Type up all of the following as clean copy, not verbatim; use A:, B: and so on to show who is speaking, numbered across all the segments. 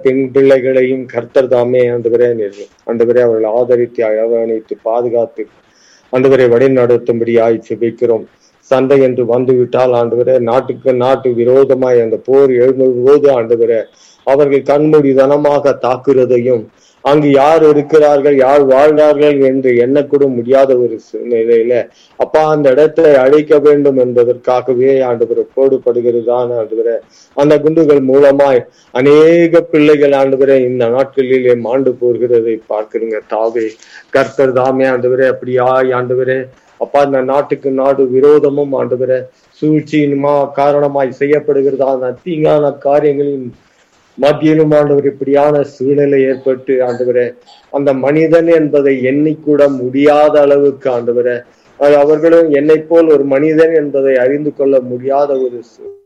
A: பெண் பிள்ளைகளையும் கர்த்தர் தாமே ஆண்டவரே அவர்கள் ஆதரித்து அரவணைத்து பாதுகாத்து ஆண்டவரை வழி நடத்தும்படியாய் ஜெபிக்கிறோம். சண்டை என்று வந்துவிட்டால் ஆண்டவரே, நாட்டு விரோதமாய் அந்த போர் எழும்போது ஆண்டவரே, அவர்கள் கண்மூடித்தனமாக தாக்குறதையும், அங்கு யார் இருக்கிறார்கள் யார் வாழ்ந்தார்கள் என்று எண்ணக்கூட முடியாத ஒரு நிலையில அப்பா அந்த இடத்தை அழிக்க வேண்டும் என்பதற்காகவே ஆண்டவரை போடுபடுகிறதான ஆண்டவரை அந்த குண்டுகள் மூலமாய் அநேக பிள்ளைகள் ஆண்டவரை இந்த நாட்களிலே மாண்டு போகிறதை பார்க்கிறீங்க. தாவே கர்த்தர் தாமே ஆண்டவரே அப்படியாய் ஆண்டவரே அப்பா இந்த நாடு விரோதமும் ஆண்டவரே சூழ்ச்சியினுமா காரணமாய் செய்யப்படுகிறதான தீங்கான காரியங்களின் மத்தியிலும் ஆண்டவர் இப்படியான சூழ்நிலை ஏற்பட்டு ஆண்டவரே அந்த மனிதன் என்பதை எண்ணிக்கூட முடியாத அளவுக்கு ஆண்டவரே அவர்களும் என்னை போல் ஒரு மனிதன் என்பதை அறிந்து கொள்ள முடியாத ஒரு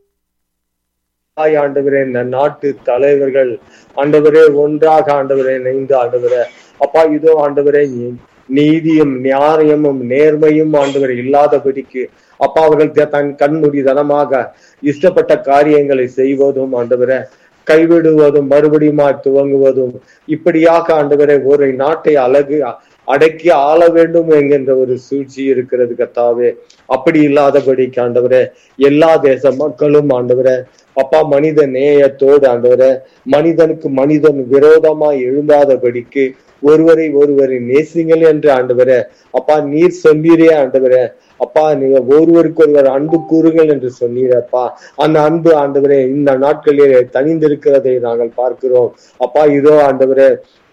A: ஆண்டவரே இந்த நாட்டு தலைவர்கள் ஆண்டவரே ஒன்றாக ஆண்டவரே இணைந்து ஆண்டவரே அப்பா இதோ ஆண்டவரே நீதியும் நியாயமும் நேர்மையும் ஆண்டவர் இல்லாதபடிக்கு அப்பா அவர்கள் தன் கண்மூடித்தனமாக இஷ்டப்பட்ட காரியங்களை செய்வதும் ஆண்டவரை கைவிடுவதும் மறுபடியும் துவங்குவதும் இப்படியாக ஆண்டவரை ஒரு நாட்டை அடக்கி ஆள வேண்டும் என்கின்ற ஒரு சூழ்ச்சி இருக்கிறது கர்த்தாவே. அப்படி இல்லாதபடிக்கு ஆண்டவரே எல்லா தேச மக்களும் ஆண்டவரை அப்பா மனித நேயத்தோடு ஆண்டவரை மனிதனுக்கு மனிதன் விரோதமாய் எழுந்தாதபடிக்கு ஒருவரை நேசிங்கள் என்று ஆண்டவரே அப்பா நீர் சொல்லீரே ஆண்டவரே அப்பா நீங்க ஒருவருக்கு ஒருவர் அன்பு கூறுங்கள் என்று சொன்னீரப்பா. அந்த அன்பு ஆண்டவரே இந்த நாட்களிலே தனிந்திருக்கிறதை நாங்கள் பார்க்கிறோம். அப்பா இதோ ஆண்டவரே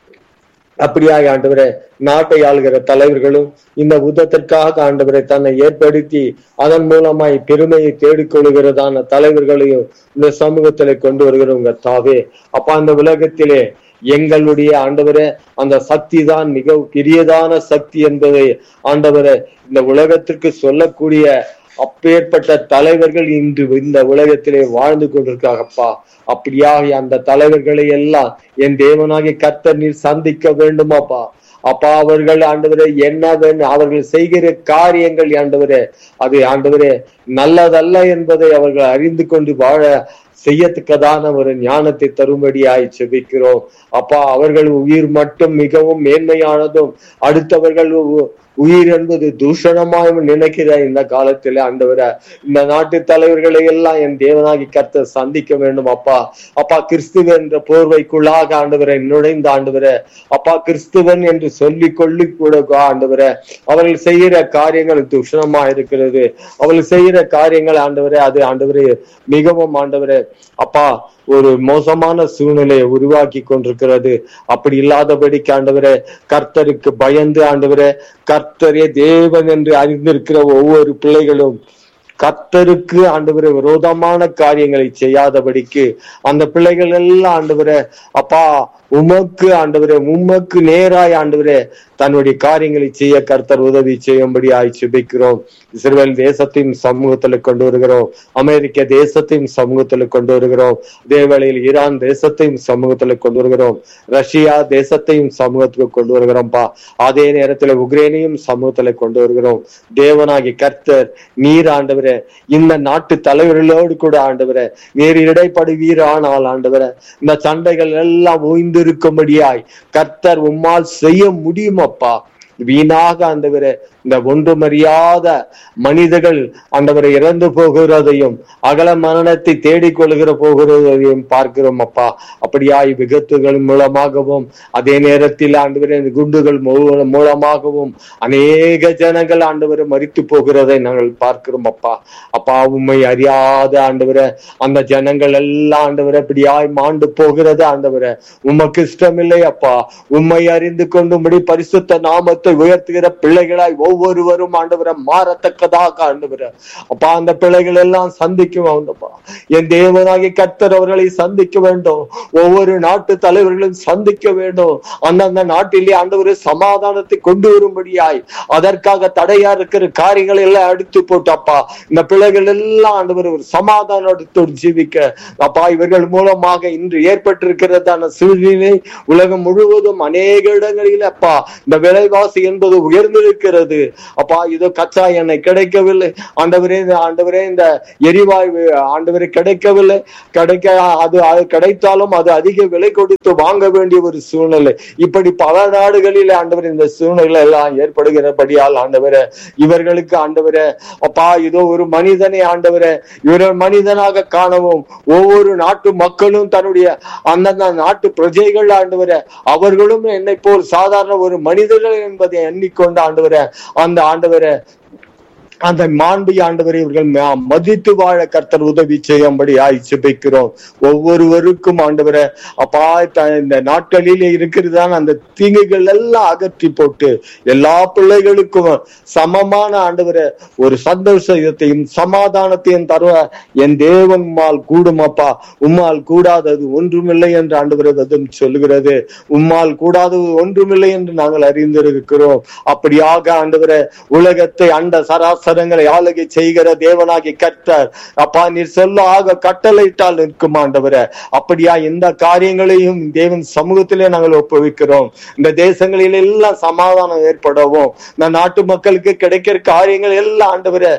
A: அப்படியாக ஆண்டவரே நாட்டை ஆளுகிற தலைவர்களும் இந்த யுத்தத்திற்காக ஆண்டவரை தன்னை ஏற்படுத்தி அதன் மூலமாய் பெருமையை தேடிக்கொள்கிறதான தலைவர்களையும் இந்த சமூகத்திலே கொண்டு வருகிறவங்க தாவே அப்பா இந்த உலகத்திலே எங்களுடைய ஆண்டவரே அந்த சக்தி தான் மிக பெரியதான சக்தி என்பதை ஆண்டவரே இந்த உலகத்திற்கு சொல்லக்கூடிய அப்பேற்பட்ட தலைவர்கள் இன்று இந்த உலகத்திலே வாழ்ந்து கொண்டிருக்காங்கப்பா. அப்படியாக அந்த தலைவர்களை எல்லாம் என் தேவனாகிய கர்த்தர் நீர் சந்திக்க வேண்டுமாப்பா. அப்பா அவர்கள் ஆண்டவரே என்ன அவர்கள் செய்கிற காரியங்கள் ஆண்டவரே அது ஆண்டவரே நல்லதல்ல என்பதை அவர்கள் அறிந்து கொண்டு வாழ செய்யத்தக்கதான ஒரு ஞானத்தை தரும்படியாய் செபிக்கிறோம். அப்பா அவர்கள் உயிர் மட்டும் மிகவும் மேன்மையானதும் அடுத்தவர்கள் உயிர் என்பது தூஷணமாய் நினைக்கிற இந்த காலத்துல ஆண்டவரை இந்த நாட்டு தலைவர்களை எல்லாம் என் தேவனாகி கர்த்தர் சந்திக்க வேண்டும் அப்பா. அப்பா கிறிஸ்துவ என்ற போர்வைக்குள்ளாக ஆண்டவரை நுழைந்த ஆண்டவரை அப்பா கிறிஸ்துவன் என்று சொல்லி கொள்ளி கூட ஆண்டவரை அவர்கள் செய்கிற காரியங்கள் தூஷணமா இருக்கிறது. அவர்கள் செய்கிற காரியங்கள் ஆண்டவரே அது ஆண்டவரே மிகவும் ஆண்டவரே அப்பா ஒரு மோசமான சூழ்நிலையை உருவாக்கி கொண்டிருக்கிறது. அப்படி இல்லாதபடிக்கு ஆண்டவரே கர்த்தருக்கு பயந்து ஆண்டவரே கர்த்தரே தேவன் என்று அறிந்திருக்கிற ஒவ்வொரு பிள்ளைகளும் கர்த்தருக்கு ஆண்டவரே விரோதமான காரியங்களை செய்யாதபடிக்கு அந்த பிள்ளைகள் எல்லாம் ஆண்டவரே அப்பா உமக்கு ஆண்டவரே உமக்கு நேராய் ஆண்டவரே தன்னுடைய காரியங்களை செய்ய கர்த்தர் உதவி செய்யும்படி ஜெபிக்கிறோம். இஸ்ரவேல் தேசத்தையும் சமூகத்துல கொண்டு வருகிறோம். அமெரிக்க தேசத்தையும் சமூகத்துல கொண்டு வருகிறோம். அதேவேளையில் ஈரான் தேசத்தையும் சமூகத்துல கொண்டு வருகிறோம். ரஷ்யா தேசத்தையும் சமூகத்துக்கு கொண்டு வருகிறோம்ப்பா. அதே நேரத்துல உக்ரைனையும் சமூகத்துல கொண்டு வருகிறோம். தேவனாகி கர்த்தர் நீர் ஆண்டவரே இந்த நாட்டு தலைவர்களோடு கூட ஆண்டவரே நீர் இடைப்படுவீர். ஆனால் ஆண்டவரே இந்த சண்டைகள் எல்லாம் ஓய்ந்திருக்கும்படியாய் கர்த்தர் உம்மால் செய்ய முடியுமப்பா. வீணாக ஆண்டவரே இந்த ஒன்றுமறியாத மனிதர்கள் ஆண்டவரை இறந்து போகிறதையும் அகல மரணத்தை தேடிக்கொள்கிற போகிறதையும் பார்க்கிறோம் அப்பா. அப்படியாய் விபத்துகள் மூலமாகவும் அதே நேரத்தில் ஆண்டவரே குண்டுகள் மூலமாகவும் அநேக ஜனங்கள் ஆண்டவரை மரித்து போகிறதை நாங்கள் பார்க்கிறோம் அப்பா. அப்பா உம்மை அறியாத ஆண்டவரை அந்த ஜனங்கள் எல்லாம் ஆண்டவரை அப்படியாய் மாண்டு போகிறது ஆண்டவரை உமக்கு இஷ்டமில்லை அப்பா. உம்மை அறிந்து கொண்டும்படி பரிசுத்த நாமத்தை உயர்த்துகிற பிள்ளைகளாய் ஒவ்வொருவரும் ஆண்டவரை மாறத்தக்கதாக ஆண்டவரை அப்பா அந்த பிள்ளைகள் எல்லாம் சந்திக்க வேண்டும்ப்பா. என் தேவனாகிய கர்த்தர் அவர்களை சந்திக்க வேண்டும். ஒவ்வொரு நாட்டு தலைவர்களும் சந்திக்க வேண்டும். அந்தந்த நாட்டிலே ஆண்டவரை சமாதானத்தை கொண்டு வரும்படியாய் அதற்காக தடையா இருக்கிற காரியங்களை எல்லாம் எடுத்து போட்டப்பா இந்த பிள்ளைகள் எல்லாம் ஆண்டவர் ஒரு சமாதானத்தோடு ஜீவிக்க அப்பா இவர்கள் மூலமாக இன்று ஏற்பட்டிருக்கிறதான சூழ்நிலை உலகம் முழுவதும் அநேக இடங்களில் அப்பா இந்த விலைவாசி என்பது உயர்ந்திருக்கிறது. அப்பா இதோ கச்சா எண்ணெய் கிடைக்கவில்லை ஆண்டவரே, இந்த எரிவாயு ஆண்டவரே கிடைக்கவில்லை, அது கிடைத்தாலும் அது அதிக விலை கொடுத்து வாங்க வேண்டிய ஒரு சூழ்நிலை. இப்படி பல நாடுகளில் ஆண்டவர் இந்த சூழ்நிலை எல்லாம் ஏற்படுகிறபடியால் ஆண்டவரே, இவர்களுக்கு ஆண்டவரே அப்பா இதோ ஒரு மனிதனை ஆண்டவரே இவர்கள் மனிதனாக காணவும், ஒவ்வொரு நாட்டு மக்களும் தன்னுடைய அந்தந்த நாட்டு பிரஜைகள் ஆண்டவரே அவர்களும் என்னை போல் சாதாரண ஒரு மனிதர்கள் என்பதை எண்ணிக்கொண்டு ஆண்டவரே அந்த மாண்பை ஆண்டவரை இவர்கள் மதித்து வாழ கர்த்தர் உதவி செய்யும்படி ஜெபிக்கிறோம். ஒவ்வொருவருக்கும் ஆண்டவரை அப்பா இந்த நாட்களில் இருக்கிறதான அந்த தீங்குகள் எல்லாம் அகற்றி போட்டு எல்லா பிள்ளைகளுக்கும் சமமான ஆண்டவரை ஒரு சந்தோஷத்தையும் சமாதானத்தையும் தருவ என் தேவன் உம்மால் கூடும் அப்பா. உம்மால் கூடாதது ஒன்றுமில்லை என்று ஆண்டவரை சொல்லுகிறது. உம்மால் கூடாதது ஒன்றுமில்லை என்று நாங்கள் அறிந்திருக்கிறோம். அப்படியாக ஆண்டவரை உலகத்தை அண்ட சராசரங்களை ஆளுகை செய்கிற தேவனாகி கர்த்தர் அப்பா நீர் சொல்ல ஆக கட்டளையிட்டால் நிற்கும் ஆண்டவரே. அப்படியா இந்த காரியங்களையும் தேவன் சமூகத்திலே நாங்கள் ஒப்புவிக்கிறோம். இந்த தேசங்களில் எல்லாம் சமாதானம் ஏற்படவும், இந்த நாட்டு மக்களுக்கு கிடைக்கிற காரியங்கள் எல்லாம் ஆண்டவரே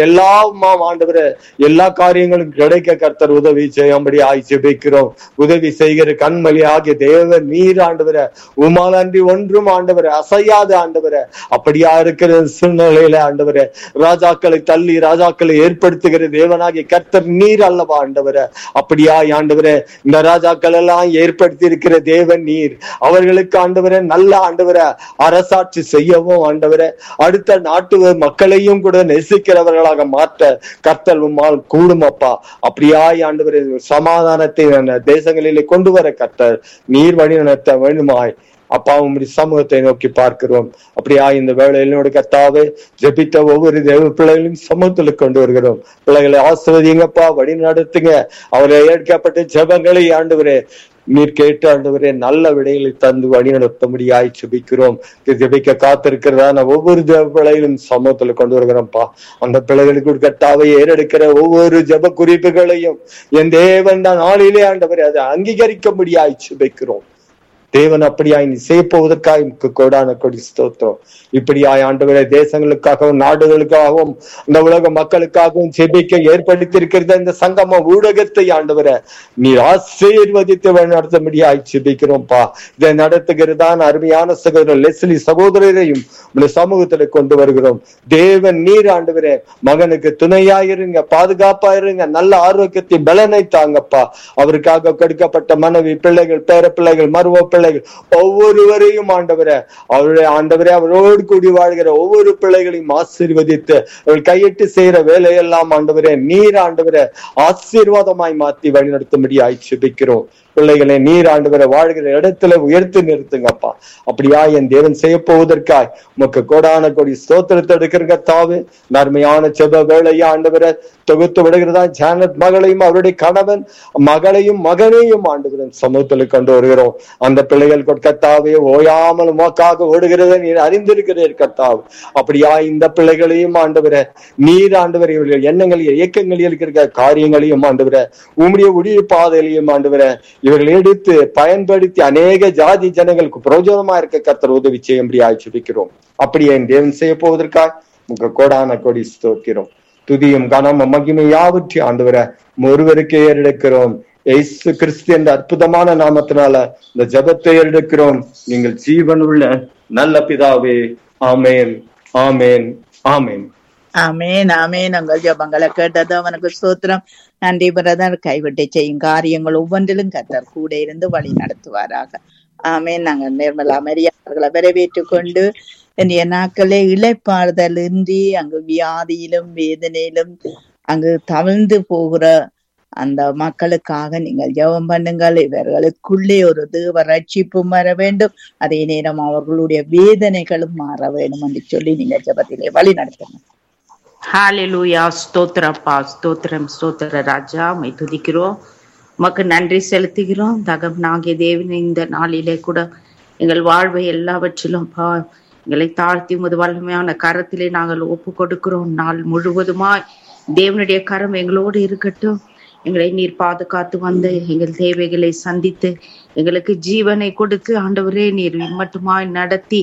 A: ஆண்டவரே எல்லா காரியங்களும் கிடைக்க கர்த்தர் உதவி செய்யும்படி ஜெபிக்கிறோம். உதவி செய்கிற கண்மணி ஆகிய தேவன் நீர் ஆண்டவரே, உம்மால் அன்றி ஒன்றும் ஆண்டவரே அசையாத ஆண்டவரே. அப்படியா இருக்கிற சூழ்நிலையில ஆண்டவரே ராஜாக்களை தள்ளி ராஜாக்களை ஏற்படுத்துகிற தேவனாகிய கர்த்தர் நீர் அல்லவா ஆண்டவரே. அப்படியா ஆண்டவரே இந்த ராஜாக்கள் எல்லாம் ஏற்படுத்தி இருக்கிற தேவன் நீர். அவர்களுக்கு ஆண்டவரே நல்ல ஆண்டவரே அரசாட்சி செய்யவும் ஆண்டவரே அடுத்த நாட்டு மக்களையும் கூட நேசிக்கிறவர்களாக மாற்ற கர்த்தர் உம்மால் கூடும் அப்பா. அப்படியா ஆண்டவரே சமாதானத்தை தேசங்களிலே கொண்டு வர கர்த்தர் நீர் வழி நடத்த வேண்டுமாய் அப்பா உம்முடைய சமூகத்தை நோக்கி பார்க்கிறோம். அப்படியா இந்த வேளையிலோட கர்த்தாவே ஜெபித்த ஒவ்வொரு தேவ பிள்ளைகளையும் சமூகத்துல கொண்டு வருகிறோம். பிள்ளைகளை ஆசீர்வதிங்கப்பா, வழி நடத்துங்க. அவரை ஏற்கப்பட்ட ஜெபங்களை ஆண்டவரே நீர் கேட்டு ஆண்டவரே நல்ல விடைகளை தந்து வழி நடத்தும்படியாய் ஜெபிக்கிறோம். ஜெபிக்க காத்திருக்கிறதான ஒவ்வொரு ஜெப பிள்ளைகளும் சமூகத்துல கொண்டு வருகிறோம்ப்பா. அந்த பிள்ளைகளுக்கு கர்த்தாவை ஏறெடுக்கிற ஒவ்வொரு ஜெப குறிப்புகளையும் என் தேவன் தான் நாளிலே ஆண்டவரே அதை அங்கீகரிக்கும்படியாய் ஜெபிக்கிறோம். தேவன் அப்படியாய் நீ செய்யப்போவதற்காக கோடான கொடி ஸ்தோத்திரம். இப்படியாய் ஆண்டவரே தேசங்களுக்காகவும் நாடுகளுக்காகவும் இந்த உலக மக்களுக்காகவும் ஜெபிக்க ஏற்படுத்தி இருக்கிற இந்த சங்கம ஊடகத்தை ஆண்டவரே நீர் ஆசீர்வதித்து நடத்தும்படியாய் ஜெபிக்கிறோம்ப்பா. இதை நடத்துகிறதான் அருமையான சகோதரர் லெஸ்லி சகோதரரையும் சமூகத்துல கொண்டு வருகிறோம். தேவன் நீர் ஆண்டவரே மகனுக்கு துணையாயிருங்க, பாதுகாப்பாயிருங்க, நல்ல ஆரோக்கியத்தை பலனை தாங்கப்பா. அவருக்காக கொடுக்கப்பட்ட மனைவி, பிள்ளைகள், பேர பிள்ளைகள், மருவ பிள்ளைகள் ஒவ்வொருவரையும் ஆண்டவரே அவருடைய ஆண்டவரே அவரோடு கூடி வாழ்கிற ஒவ்வொரு பிள்ளைகளையும் ஆசீர்வதித்து அவர்கள் கையிட்டு செய்யற வேலையெல்லாம் ஆண்டவரே நீர் ஆண்டவரே ஆசீர்வாதமாய் மாற்றி வழிநடத்தும்படி ஜெபிக்கிறோம். பிள்ளைகளை நீர் ஆண்டவரை வாழ்கிற இடத்துல உயர்த்தி நிறுத்துங்கப்பா. அப்படியா என் தேவன் செய்ய போவதற்காய் உமக்கு கோடான கொடி ஸ்தோத்திரத்தை எடுக்கிறங்க தாவு. நன்மையான செப வேலையா ஆண்டவரை தொகுத்து விடுகிறதா ஜானத் மகளையும் அவருடைய கணவன் மகளையும் மகனையும் ஆண்டவரன் சமூகத்தில் கொண்டு வருகிறோம். அந்த பிள்ளைகள் கர்த்தாவே ஓயாமல் உமக்காக ஓடுகிறத நீர் அறிந்திருக்கிறீர் கர்த்தாவு. அப்படியா இந்த பிள்ளைகளையும் ஆண்டவரை நீர் ஆண்டவரை இவர்கள் எண்ணங்களில் இயக்கங்களில் இருக்கிற காரியங்களையும் ஆண்டவரை உம்முடைய உடைய பாதையிலையும் ஆண்டவரை இவர்கள் எடுத்து பயன்படுத்தி அநேக ஜாதி ஜனங்களுக்கு பிரயோஜனமா இருக்க கர்த்தர் உதவி செய்யும்படியாய் ஜெபிக்கிறோம். அப்படியே என் தேவன் செய்ய போவதற்காக உங்க கோடான கொடி ஸ்தோத்திரம். துதியும் கனமும் மகிமை யாவற்றி ஆண்டவரை ஒருவருக்கே ஏறெடுக்கிறோம். இயேசு கிறிஸ்து என்ற அற்புதமான நாமத்தினால இந்த ஜெபத்தை ஏறெடுக்கிறோம். நீங்கள் ஜீவனுள்ள நல்ல பிதாவே. ஆமேன், ஆமேன், ஆமேன்.
B: ஆமேன், ஆமேன். உங்கள் ஜெபங்களை கேட்டது அவனுக்கு ஸ்தோத்திரம். நன்றி பிரதர். கைவிட்டு செய்யும் காரியங்கள் ஒவ்வொன்றிலும் கர்த்தர் கூட இருந்து வழி நடத்துவாராக. ஆமேன். நாங்கள் நிர்மலா மரியா அவர்களை வரவேற்றுக் கொண்டு இன்றைய நாட்களே இளைப்பாறுதல் இன்றி அங்கு வியாதியிலும் வேதனையிலும் அங்கு தவிழ்ந்து போகிற அந்த மக்களுக்காக நீங்கள் ஜெபம் பண்ணுங்கள். இவர்களுக்குள்ளே ஒரு தேவ ரட்சிப்பும் வர வேண்டும், அதே நேரம் அவர்களுடைய வேதனைகளும் மாற வேண்டும் என்று சொல்லி நீங்கள் ஜெபத்திலே வழி நடத்தணும்.
C: ஹalleluya. ஸ்தோத்திரப்பா, ஸ்தோத்திரம், ஸ்தோத்திர ராஜா, உம்மை துதிக்கிறோம், உமக்கு நன்றி செலுத்துகிறோம். தகப்பனாகிய தேவனே இந்த நாளிலே கூட எங்கள் வாழ்வை எல்லாவற்றிலும் எங்களை தாழ்த்தி உமது வல்லமையான கரத்திலே நாங்கள் ஒப்பு கொடுக்கிறோம். நாள் முழுவதுமாய் தேவனுடைய கரம் எங்களோடு இருக்கட்டும். எங்களை நீர் பாதுகாத்து வந்து எங்கள் தேவைகளை சந்தித்து எங்களுக்கு ஜீவனை கொடுத்து ஆண்டவரே நீர் மட்டுமாய் நடத்தி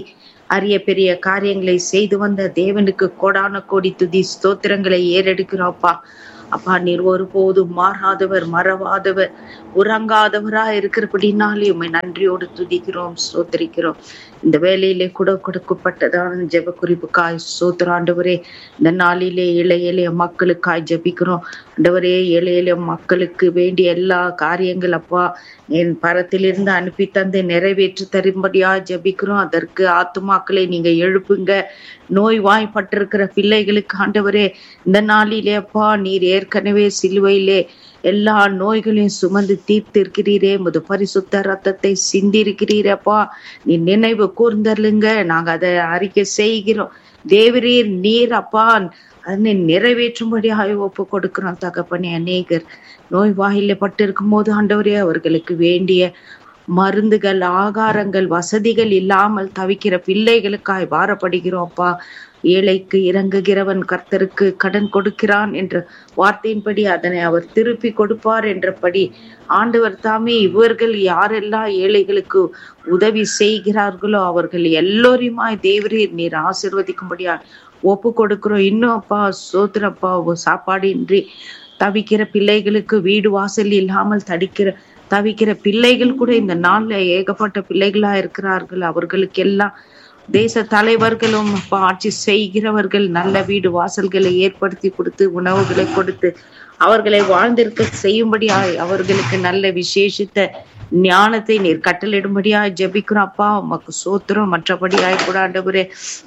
C: அரிய பெரிய காரியங்களை செய்து வந்த தேவனுக்கு கோடான கோடி துதி ஸ்தோத்திரங்களை ஏறெடுக்கிறோம்ப்பா. அப்பா, நீர் ஒருபோதும் மாறாதவர், மறவாதவர், உறங்காதவரா இருக்கிறபடினாலே உம்மை நன்றியோடு துதிக்கிறோம், ஸ்தோத்திரிக்கிறோம். இந்த வேலையிலே கூட கொடுக்கப்பட்டதான ஜெப குறிப்புக்காய் ஸ்தோத்திரம் ஆண்டவரே. இந்த நாளிலே இளைய மக்களுக்காய் ஜெபிக்கிறோம் ஆண்டவரே. இளைய மக்களுக்கு வேண்டிய எல்லா காரியங்கள் அப்பா என் பரத்திலிருந்து அனுப்பி தந்து நிறைவேற்றி தரும்படியா ஜெபிக்கிறோம். அதற்கு ஆத்துமாக்களை நீங்க எழுப்புங்க. நோய்வாய்ப்பட்டிருக்கிற பிள்ளைகளுக்கு ஆண்டவரே இந்த நாளிலே அப்பா நீர் ஏற்கனவே சிலுவையிலே எல்லா நோய்களையும் சுமந்து தீர்த்திருக்கிறீரே. முது பரிசுத்த ரத்தத்தை சிந்திருக்கிறீரப்பா. நீ நினைவு கூர்ந்தருளுங்க. நாங்க அதை அறிக்கை செய்கிறோம். தேவரீர் நீர் அப்பா அதனை நிறைவேற்றும்படியாக ஒப்பு கொடுக்கிறோம் தகப்பனே. அநேகர் நோய் வாயில பட்டிருக்கும் போது ஆண்டவரே அவர்களுக்கு வேண்டிய மருந்துகள், ஆகாரங்கள், வசதிகள் இல்லாமல் தவிக்கிற பிள்ளைகளுக்காய் வாரப்படுகிறோம் அப்பா. ஏழைக்கு இறங்குகிறவன் கர்த்தருக்கு கடன் கொடுக்கிறான் என்ற வார்த்தையின்படி அதனை அவர் திருப்பி கொடுப்பார் என்றபடி ஆண்டவர் தாமே இவர்கள் யாரெல்லாம் ஏழைகளுக்கு உதவி செய்கிறார்களோ அவர்கள் எல்லோரையுமாய் தேவரீர் நீர் ஆசீர்வதிக்கும்படியா ஒப்பு கொடுக்கிறோம். இன்னும் அப்பா சோத்திரப்பா, சாப்பாடு இன்றி தவிக்கிற பிள்ளைகளுக்கு, வீடு வாசல் இல்லாமல் தவிக்கிற பிள்ளைகள் கூட இந்த நாள்ல ஏகப்பட்ட பிள்ளைகளா இருக்கிறார்கள். அவர்களுக்கு எல்லாம் தேச தலைவர்களும் ஆட்சி செய்கிறவர்கள் நல்ல வீடு வாசல்களை ஏற்படுத்தி கொடுத்து, உணவுகளை கொடுத்து அவர்களை வாழ்ந்திருக்க செய்யும்படியா அவர்களுக்கு நல்ல விசேஷித்த ஞானத்தை நீர் கட்டளிடும்படியா ஜெபிக்கிறோம் அப்பா. உமக்கு சோத்திரம். மற்றபடியாய் கூட ஆண்டவரே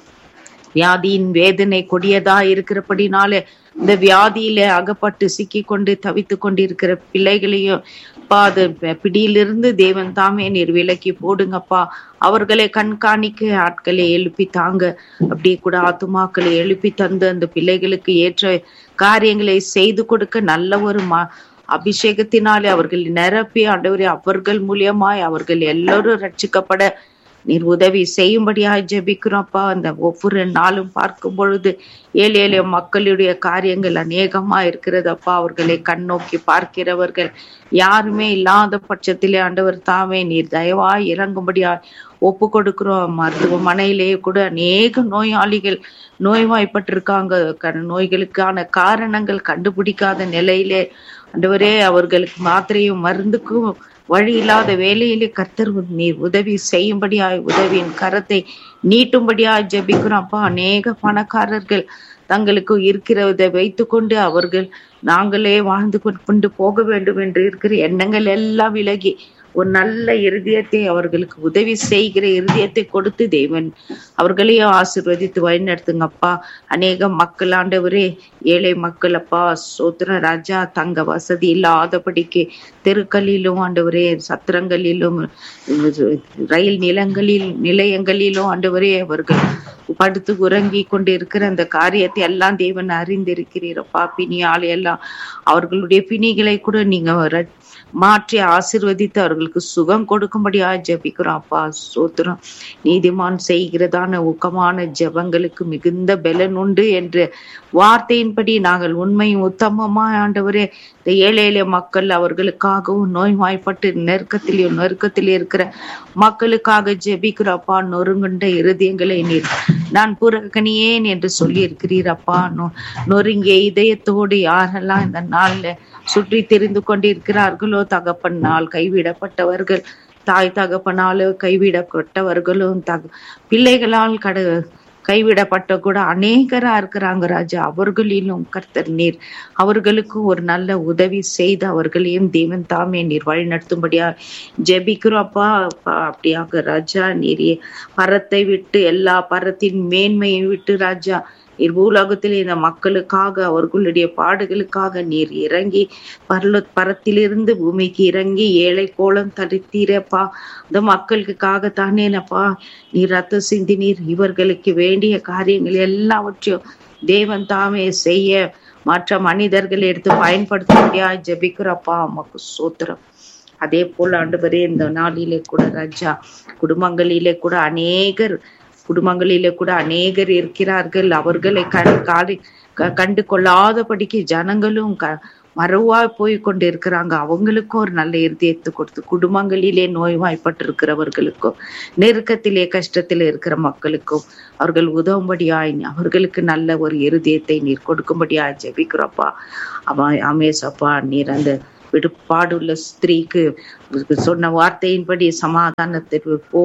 C: வியாதியின் வேதனை கொடியதா இருக்கிறபடினாலே இந்த வியாதியில அகப்பட்டு சிக்கி கொண்டு தவித்து கொண்டிருக்கிற பிள்ளைகளையும் அது பிடியிலிருந்து தேவன் தாமே நீர் விலக்கி போடுங்கப்பா. அவர்களை கண்காணிக்க ஆட்களை எழுப்பி தாங்க. அப்படி கூட ஆத்துமாக்களை எழுப்பி தந்து அந்த பிள்ளைகளுக்கு ஏற்ற காரியங்களை செய்து கொடுக்க நல்ல ஒரு அபிஷேகத்தினாலே அவர்கள் நிரப்பி ஆண்டவரே அவர்கள் மூலியமாய் அவர்கள் எல்லோரும் ரட்சிக்கப்பட நீர் உதவி செய்யும்படியாக ஜெபிக்கிறோம்ப்பா. அந்த ஒவ்வொரு நாளும் பார்க்கும் பொழுது ஏழை மக்களுடைய காரியங்கள் அநேகமா இருக்கிறதப்பா. அவர்களை கண்ணோக்கி பார்க்கிறவர்கள் யாருமே இல்லாத பட்சத்திலே ஆண்டவர் தாமே நீர் தயவாய் இறங்கும்படியா ஒப்பு கொடுக்கிறோம். மருத்துவமனையிலேயே கூட அநேக நோயாளிகள் நோய்வாய்ப்பட்டிருக்காங்க. நோய்களுக்கான காரணங்கள் கண்டுபிடிக்காத நிலையிலே ஆண்டவரே அவர்களுக்கு மாத்திரையும் மருந்துக்கும் வழி இல்லாத வேலையிலே கர்த்தர் நீர் உதவி செய்யும்படியாய் உதவியின் கரத்தை நீட்டும்படியாய் ஜெபிக்கிறோம் அப்பா. அநேக பணக்காரர்கள் தங்களுக்கு இருக்கிறதை வைத்துக்கொண்டு அவர்கள் நாங்களே வாழ்ந்து கொண்டு போக வேண்டும் என்று இருக்கிற எண்ணங்கள் எல்லாம் விலகி ஒரு நல்ல இருதயத்தை அவர்களுக்கு உதவி செய்கிற இருதயத்தை கொடுத்து தேவன் அவர்களையும் ஆசீர்வதித்து வழிநடத்துங்கப்பா. அநேக மக்கள் ஆண்டவரே ஏழை மக்கள் அப்பா சோத்திர ராஜா தங்க வசதி இல்லாதபடிக்கு தெருக்களிலும் ஆண்டவரே சத்திரங்களிலும் ரயில் நிலையங்களிலும் ஆண்டவரே அவர்கள் படுத்து உறங்கி கொண்டு இருக்கிற அந்த காரியத்தை எல்லாம் தேவன் அறிந்திருக்கிறீரப்பா. பிணியால் எல்லாம் அவர்களுடைய பிணிகளை கூட நீங்க மாற்றி ஆசீர்வதித்து அவர்களுக்கு சுகம் கொடுக்கும்படியா ஜெபிக்கிறோம் அப்பா. சோத்திரம். நீதிமான் செய்கிறதான ஊக்கமான ஜெபங்களுக்கு மிகுந்த பலன் உண்டு என்று வார்த்தையின்படி நாங்கள் உண்மையும் உத்தமமா ஆண்டவரே இந்த ஏழை மக்கள் அவர்களுக்காகவும் நோய்வாய்ப்பட்டு நெருக்கத்தில் இருக்கிற மக்களுக்காக ஜெபிக்கிறப்பா. நொறுங்குண்ட இருதயங்களை நீர் நான் புறக்கணியேன் என்று சொல்லி இருக்கிறீரப்பா. நொறுங்கிய இதயத்தோடு யாரெல்லாம் இந்த நாள்ல சுற்றி தெரிந்து கொண்டிருக்கிறார்களோ தகப்பனால் கைவிடப்பட்டவர்கள், தாய் தகப்பனாலோ கைவிடப்பட்டவர்களும் பிள்ளைகளால் கைவிடப்பட்ட கூட அநேகரா இருக்கிறாங்க ராஜா. அவர்களிலும் கர்த்தர் நீர் அவர்களுக்கு ஒரு நல்ல உதவி செய்து அவர்களையும் தேவன் தாமே நீர் வழி நடத்தும்படியா ஜெபிக்கிறோம் அப்பா. அப்படியாக ராஜா நீர் பரத்தை விட்டு எல்லா பரத்தின் மேன்மையை விட்டு ராஜா உலகத்தில் இந்த மக்களுக்காக அவர்களுடைய பாடுகளுக்காக நீர் இறங்கி பரத்திலிருந்து பூமிக்கு இறங்கி ஏழை கோலம் தடுத்தீரப்பா. இந்த மக்களுக்காக தானேனப்பா நீர் ரத்த சிந்தி நீர் இவர்களுக்கு வேண்டிய காரியங்கள் எல்லாவற்றையும் தேவன் தாமே செய்ய மற்ற மனிதர்கள் எடுத்து பயன்படுத்த முடியாது ஜெபிக்கிறப்பா. உமக்கு சோத்திரம். அதே போல ஆண்டவரே இந்த நாளிலே கூட ராஜா குடும்பங்களிலே கூட அநேகர் இருக்கிறார்கள். அவர்களை கண்டு கொள்ளாதபடிக்கு ஜனங்களும் மறுவாய் போய் கொண்டு இருக்கிறாங்க. அவங்களுக்கும் ஒரு நல்ல இருதயத்தை கொடுத்து, குடும்பங்களிலே நோய்வாய்ப்பட்டிருக்கிறவர்களுக்கும் நெருக்கத்திலே கஷ்டத்திலே இருக்கிற மக்களுக்கும் அவர்கள் உதவும்படியாய் அவர்களுக்கு நல்ல ஒரு இருதயத்தை நீர் கொடுக்கும்படியாய் ஜெபிக்கிறோப்பா. அமேசப்பா, நீர் அந்த விடுபாடுள்ள ஸ்திரீக்கு சொன்ன வார்த்தையின்படி சமாதானத்திற்கு போ,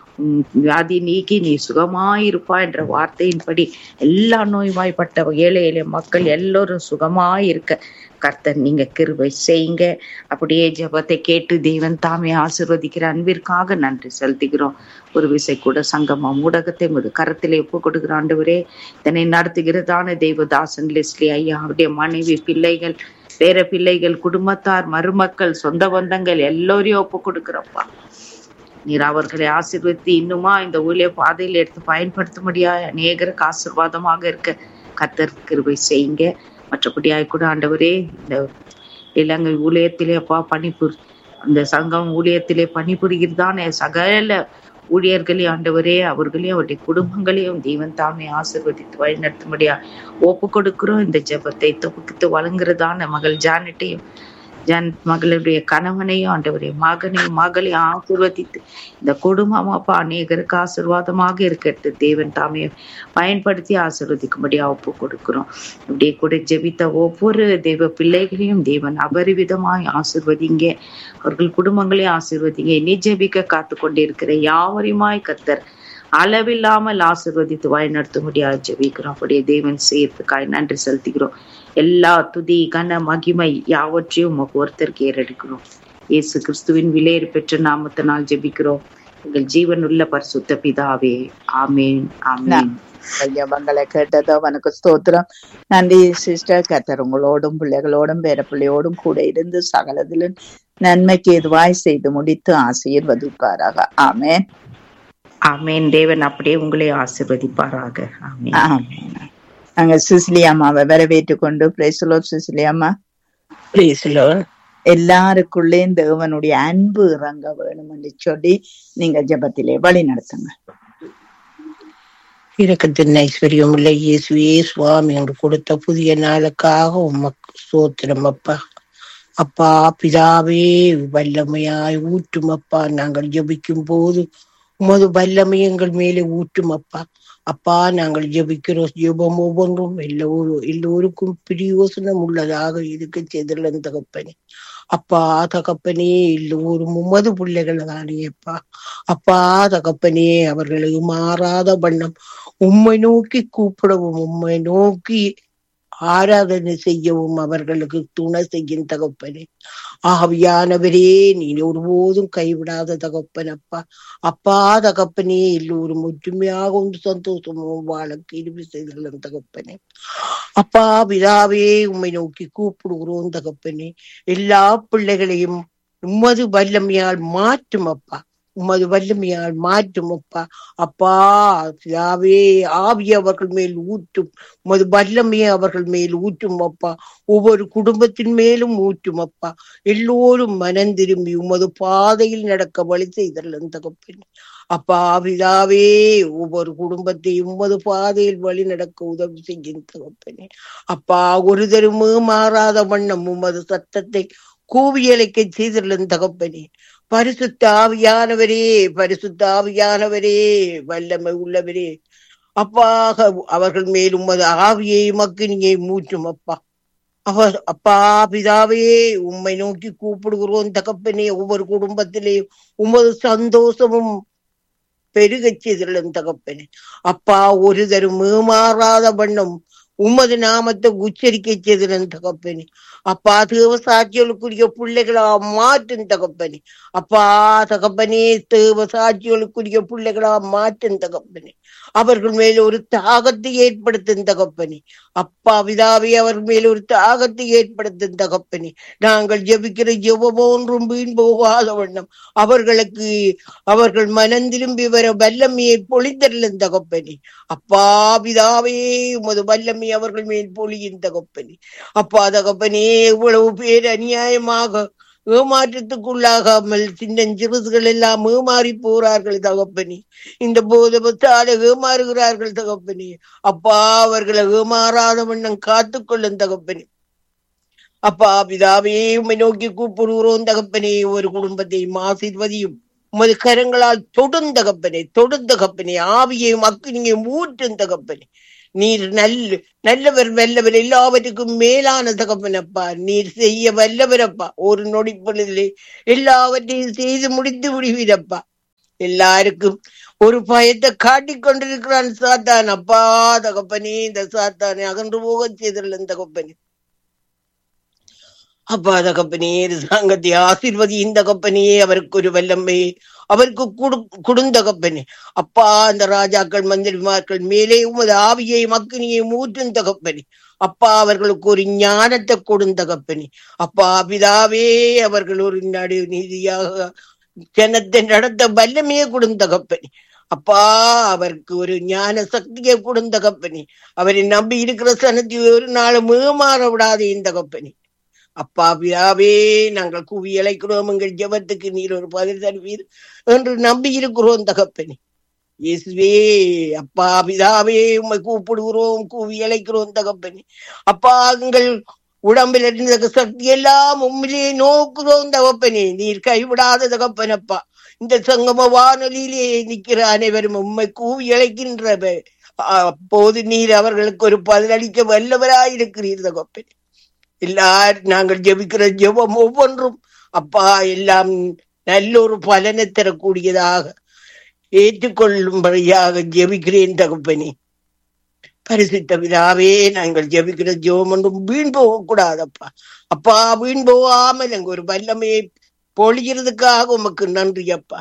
C: வியாதி நீக்கி நீ சுகமாயிருப்பா என்ற வார்த்தையின்படி எல்லா நோய்வாய்ப்பட்ட ஏழை எளிய மக்கள் எல்லோரும் சுகமாயிருக்க கர்த்தர் நீங்க கிருபை செய்யுங்க. அப்படியே ஜெபத்தை கேட்டு தேவன் தாமே ஆசீர்வதிக்கிற அன்பிற்காக நன்றி செலுத்துகிறோம். ஒரு விசை கூட சங்கமம் ஊடகத்தை முது கரத்திலே ஒப்பு கொடுக்கிற ஆண்டவரே, இதனை நடத்துகிறதான தெய்வதாசன் லெஸ்லி ஐயா, அவருடைய மனைவி, பிள்ளைகள், பேர பிள்ளைகள், குடும்பத்தார், மருமக்கள், சொந்த பந்தங்கள் எல்லோரையும் ஒப்பு கொடுக்கிறோம்ப்பா. நீர் அவர்களை ஆசீர்வதித்து இன்னுமா இந்த ஊழிய பாதையில் எடுத்து பயன்படுத்தும்படியா அநேகருக்கு ஆசீர்வாதமாக இருக்க கர்த்தர் கிருபை செய்யுங்க. மற்றபடியாய் கூட ஆண்டவரே, இந்த இலங்கை ஊழியத்திலே அப்பா அந்த சங்கம் ஊழியத்திலே பணிபுரிகிறதான சகல ஊழியர்களையும் ஆண்டவரே, அவர்களையும் அவருடைய குடும்பங்களையும் தேவன் தாமே ஆசீர்வதித்து வழிநடத்தும்படியா ஒப்பு கொடுக்கிறோம். இந்த ஜெபத்தை தொகுத்து வழங்குறதான மகள் ஜானட்டையும் மகளுடைய கணவனையும் ஆண்டவரே, மகனையும் மகளையும் ஆசீர்வதித்து இந்த குடும்பம் அப்பா அநேகருக்கு ஆசீர்வாதமாக இருக்கிறது தேவன் தாமே பயன்படுத்தி ஆசீர்வதிக்கும்படியா ஒப்பு கொடுக்கிறோம். அப்படியே கூட ஜெபித்த ஒவ்வொரு தெய்வ பிள்ளைகளையும் தேவன் அபரிவிதமாய் ஆசீர்வதிங்க, அவர்கள் குடும்பங்களையும் ஆசீர்வதிங்க. இனி ஜெபிக்க காத்து கொண்டிருக்கிற யாவரையுமாய் கர்த்தர் அளவில்லாமல் ஆசீர்வதித்து வழிநடத்தும்படியாக ஜெபிக்கிறோம். அப்படியே தேவன் செய்யறதுக்காய் நன்றி செலுத்துகிறோம். எல்லா துதி கன மகிமை யாவற்றையும் உமக்கு ஒருத்தருக்கு ஏறெடுக்கிறோம். இயேசு கிறிஸ்துவின் விலையேறு பெற்ற நாமத்தினால் ஜெபிக்கிறோம் எங்கள் ஜீவனுள்ள பரிசுத்த பிதாவே, ஆமேன் ஆமேன்.
B: ஜபங்களை கேட்டதோ உனக்கு ஸ்தோத்திரம். நன்றி சிஸ்டர். கர்த்தர் உங்களோடும் பிள்ளைகளோடும் பேர பிள்ளையோடும் கூட இருந்து சகலதிலும் நன்மைக்கு எதுவாய் செய்து முடித்து ஆசீர்வதிப்பாராக. ஆமேன்
C: ஆமேன். தேவன் அப்படியே உங்களை ஆசீர்வதிப்பாராக. ஆமேன்
B: ஆமேன். நாங்க சிசிலி அம்மாவை வரவேற்று கொண்டு பிரைஸ்லோ சிசிலி அம்மா, எல்லாருக்குள்ளே தேவனுடைய அன்பு இறங்க வேணும் என்று சொல்லி நீங்க ஜெபத்திலே வழி நடத்துங்க.
D: இரக்கத்தின் ஐஸ்வர்யம் உள்ள இயேசுவே சுவாமி, எங்களுக்கு கொடுத்த புதிய நாளுக்காக உமக்கு ஸ்தோத்திரம் அப்பா. அப்பா பிதாவே, வல்லமையாய் ஊற்றும் அப்பா. நாங்கள் ஜெபிக்கும் போது உமது வல்லமை எங்கள் மேலே ஊற்றும் அப்பா. அப்பா நாங்கள் ஜெபிக்கிறோம், ஜெபம் ஒவ்வொன்றும் எல்லோருக்கும் பிரயோசனம் உள்ளதாக இருக்க செய்தல் தகப்பனே. அப்பா தகப்பனே, எல்லோரும் உமது பிள்ளைகள் தானே அப்பா. அப்பா தகப்பனே, அவர்களுக்கு மாறாத வண்ணம் உம்மை நோக்கி கூப்பிடவும் உம்மை நோக்கி ஆராதனை செய்யவும் அவர்களுக்கு துணை செய்யும் தகப்பனே. ஆவியானவரே, நீ ஒருபோதும் கைவிடாத தகப்பன் அப்பா. அப்பா தகப்பனே, எல்லோரும் ஒற்றுமையாக ஒன்று சந்தோஷமும் வாழ கிருபை செய்தல் தகப்பனே. அப்பா பிதாவே, உம்மை நோக்கி கூப்பிடுகிறோம் தகப்பனே. எல்லா பிள்ளைகளையும் உமது வல்லமையால் மாற்றும் அப்பா, உமது வல்லமையால் மாற்றும் அப்பா. அப்பா பிதாவே, ஆவி அவர்கள் மேல் ஊற்றும், உமது வல்லமையை அவர்கள் மேல் ஊற்றும் அப்பா. ஒவ்வொரு குடும்பத்தின் மேலும் ஊற்றும் அப்பா. எல்லோரும் மனம் திரும்பி உமது பாதையில் நடக்க வழி செய்தல் தகப்பனே. அப்பா பிதாவே, ஒவ்வொரு குடும்பத்தையும் உமது பாதையில் வழி நடக்க உதவி செய்யும் தகப்பனே. அப்பா ஒரு தருமே மாறாத வண்ணம் உமது சத்தத்தை கூவியலைக்க செய்தல் தகப்பனே. பரிசுத்த ஆவியானவரே, பரிசுத்த ஆவியானவரே, வல்லமை உள்ளவரே அப்பா, அவர்கள் மேல் உமது ஆவியை மக்கினியை மூற்றும் அப்பா. அப்பா பிதாவே, உம்மை நோக்கி கூப்பிடுகிறோம் தகப்பனே. ஒவ்வொரு குடும்பத்திலேயும் உமது சந்தோஷமும் பெருகச் செய்தல் தகப்பனே. அப்பா ஒரு தரும் ஏமாறாத வண்ணம் உமது நாமத்தை உச்சரிக்க செய்தல் தகப்பனே. அப்பா தேவ சாட்சிகளுக்குரிய பிள்ளைகளா மாற்றும் தகப்பனே. அப்பா தகப்பனே, தேவ சாட்சிகளுக்குரிய பிள்ளைகளா மாற்றும் தகப்பனே. அவர்கள் மேல ஒரு தாகத்தை ஏற்படுத்தும் தகப்பனே. அப்பா பிதாவே, அவர்கள் மேல ஒரு தாகத்தை ஏற்படுத்தும் தகப்பனே. நாங்கள் ஜெபிக்கிற ஜெபம் ஒன்றும் வீண் போகாத வண்ணம் அவர்கள் மனம் திரும்பி வர வல்லமையை பொழித்தரலும் தகப்பனே. அப்பா பிதாவே, உமது வல்லமை அவர்கள் மேல் பொழியின் தகப்பனே. அப்பா தகப்பனே, இவ்வளவு பேர் அநியாயமாக ஏமாற்றத்துக்குள்ளாகாமல் சின்னஞ்சிறுசுகள் எல்லாம் ஏமாறி போறார்கள் தகப்பனே. இந்த போதபத்தால ஏமாறுகிறார்கள் தகப்பனே. அப்பா அவர்களை ஏமாறாத வண்ணம் காத்துக்கொள்ளும் தகப்பனே. அப்பா பிதாவே உம்மை நோக்கி கூப்பிடுகிறோம் தகப்பனே. ஒரு குடும்பத்தையும் ஆசீர்வதியும் உமது கரங்களால் தொடுந்தகப்பனே, தொடுந்தகப்பனே. ஆவியையும் அக்கினியையும் ஊற்றும் தகப்பனே. நீர் நல்லவர் வல்லவர், எல்லாவற்றுக்கும் மேலான தகப்பனப்பா. நீர் செய்ய வல்லவரப்பா. ஒரு நொடி பொழுதிலே எல்லாவற்றையும் செய்து முடித்து விடுவீரப்பா. எல்லாருக்கும் ஒரு பயத்தை காட்டிக் கொண்டிருக்கிறான் சாத்தான். அப்பா தகப்பனே, இந்த சாத்தானை அகன்று போக செய்துள்ள தகப்பனே. அப்பா தகப்பனே, சங்கத்தை ஆசீர்வதியின் தகப்பனே. அவருக்கு ஒரு வல்லமை, அவருக்கு குடுந்தகப்பனே. அப்பா அந்த ராஜாக்கள் மந்திரிமார்கள் மேலே உமது ஆவியை அக்கினியை ஊற்றும் தகப்பனே. அப்பா அவர்களுக்கு ஒரு ஞானத்தை கொடுந்தகப்பனே. அப்பா பிதாவே அவர்கள் ஒரு நீதியாக ஜனத்தை நடத்த வல்லமையை கொடுந்தகப்பனே. அப்பா அவருக்கு ஒரு ஞான சக்தியை கொடுந்தகப்பனே. அவரை நம்பி இருக்கிற சனத்தை ஒரு நாள் மேமாற விடாதே இந்த தகப்பனே. அப்பா பிதாவே நாங்கள் கூவி அழைக்கிறோம், எங்கள் ஜெபத்துக்கு நீர் ஒரு பதில் தருவீர் என்று நம்பி இருக்கிறோம் தகப்பனே. இயேசுவே அப்பா பிதாவே உம்மை கூப்பிடுகிறோம், கூவி அழைக்கிறோம் தகப்பனே. அப்பா எங்கள் உடம்பில் இருந்த சக்தி எல்லாம் உண்மையிலே நோக்குறோம் தகப்பனே. நீர் கைவிடாத தகப்பனப்பா. இந்த சங்கம வானொலியிலே நிற்கிற அனைவரும் உம்மை கூவி அழைக்கின்ற அப்போது நீர் அவர்களுக்கு ஒரு பதிலளிக்க வல்லவராயிருக்கிறீர் தகப்பனே. எல்லாரும் நாங்கள் ஜெபிக்கிற ஜெபம் ஒவ்வொன்றும் அப்பா எல்லாம் நல்ல ஒரு பலனை தரக்கூடியதாக ஏற்றுக்கொள்ளும்படியாக ஜெபிக்கிறேன் தகப்பனே. பரிசுத்த பிதாவே நாங்கள் ஜெபிக்கிற ஜெபம் ஒன்றும் வீண் போக கூடாதப்பா. அப்பா வீண் போகாமல் எங்க ஒரு வல்லமையை பொழிகிறதுக்காக உமக்கு நன்றி அப்பா.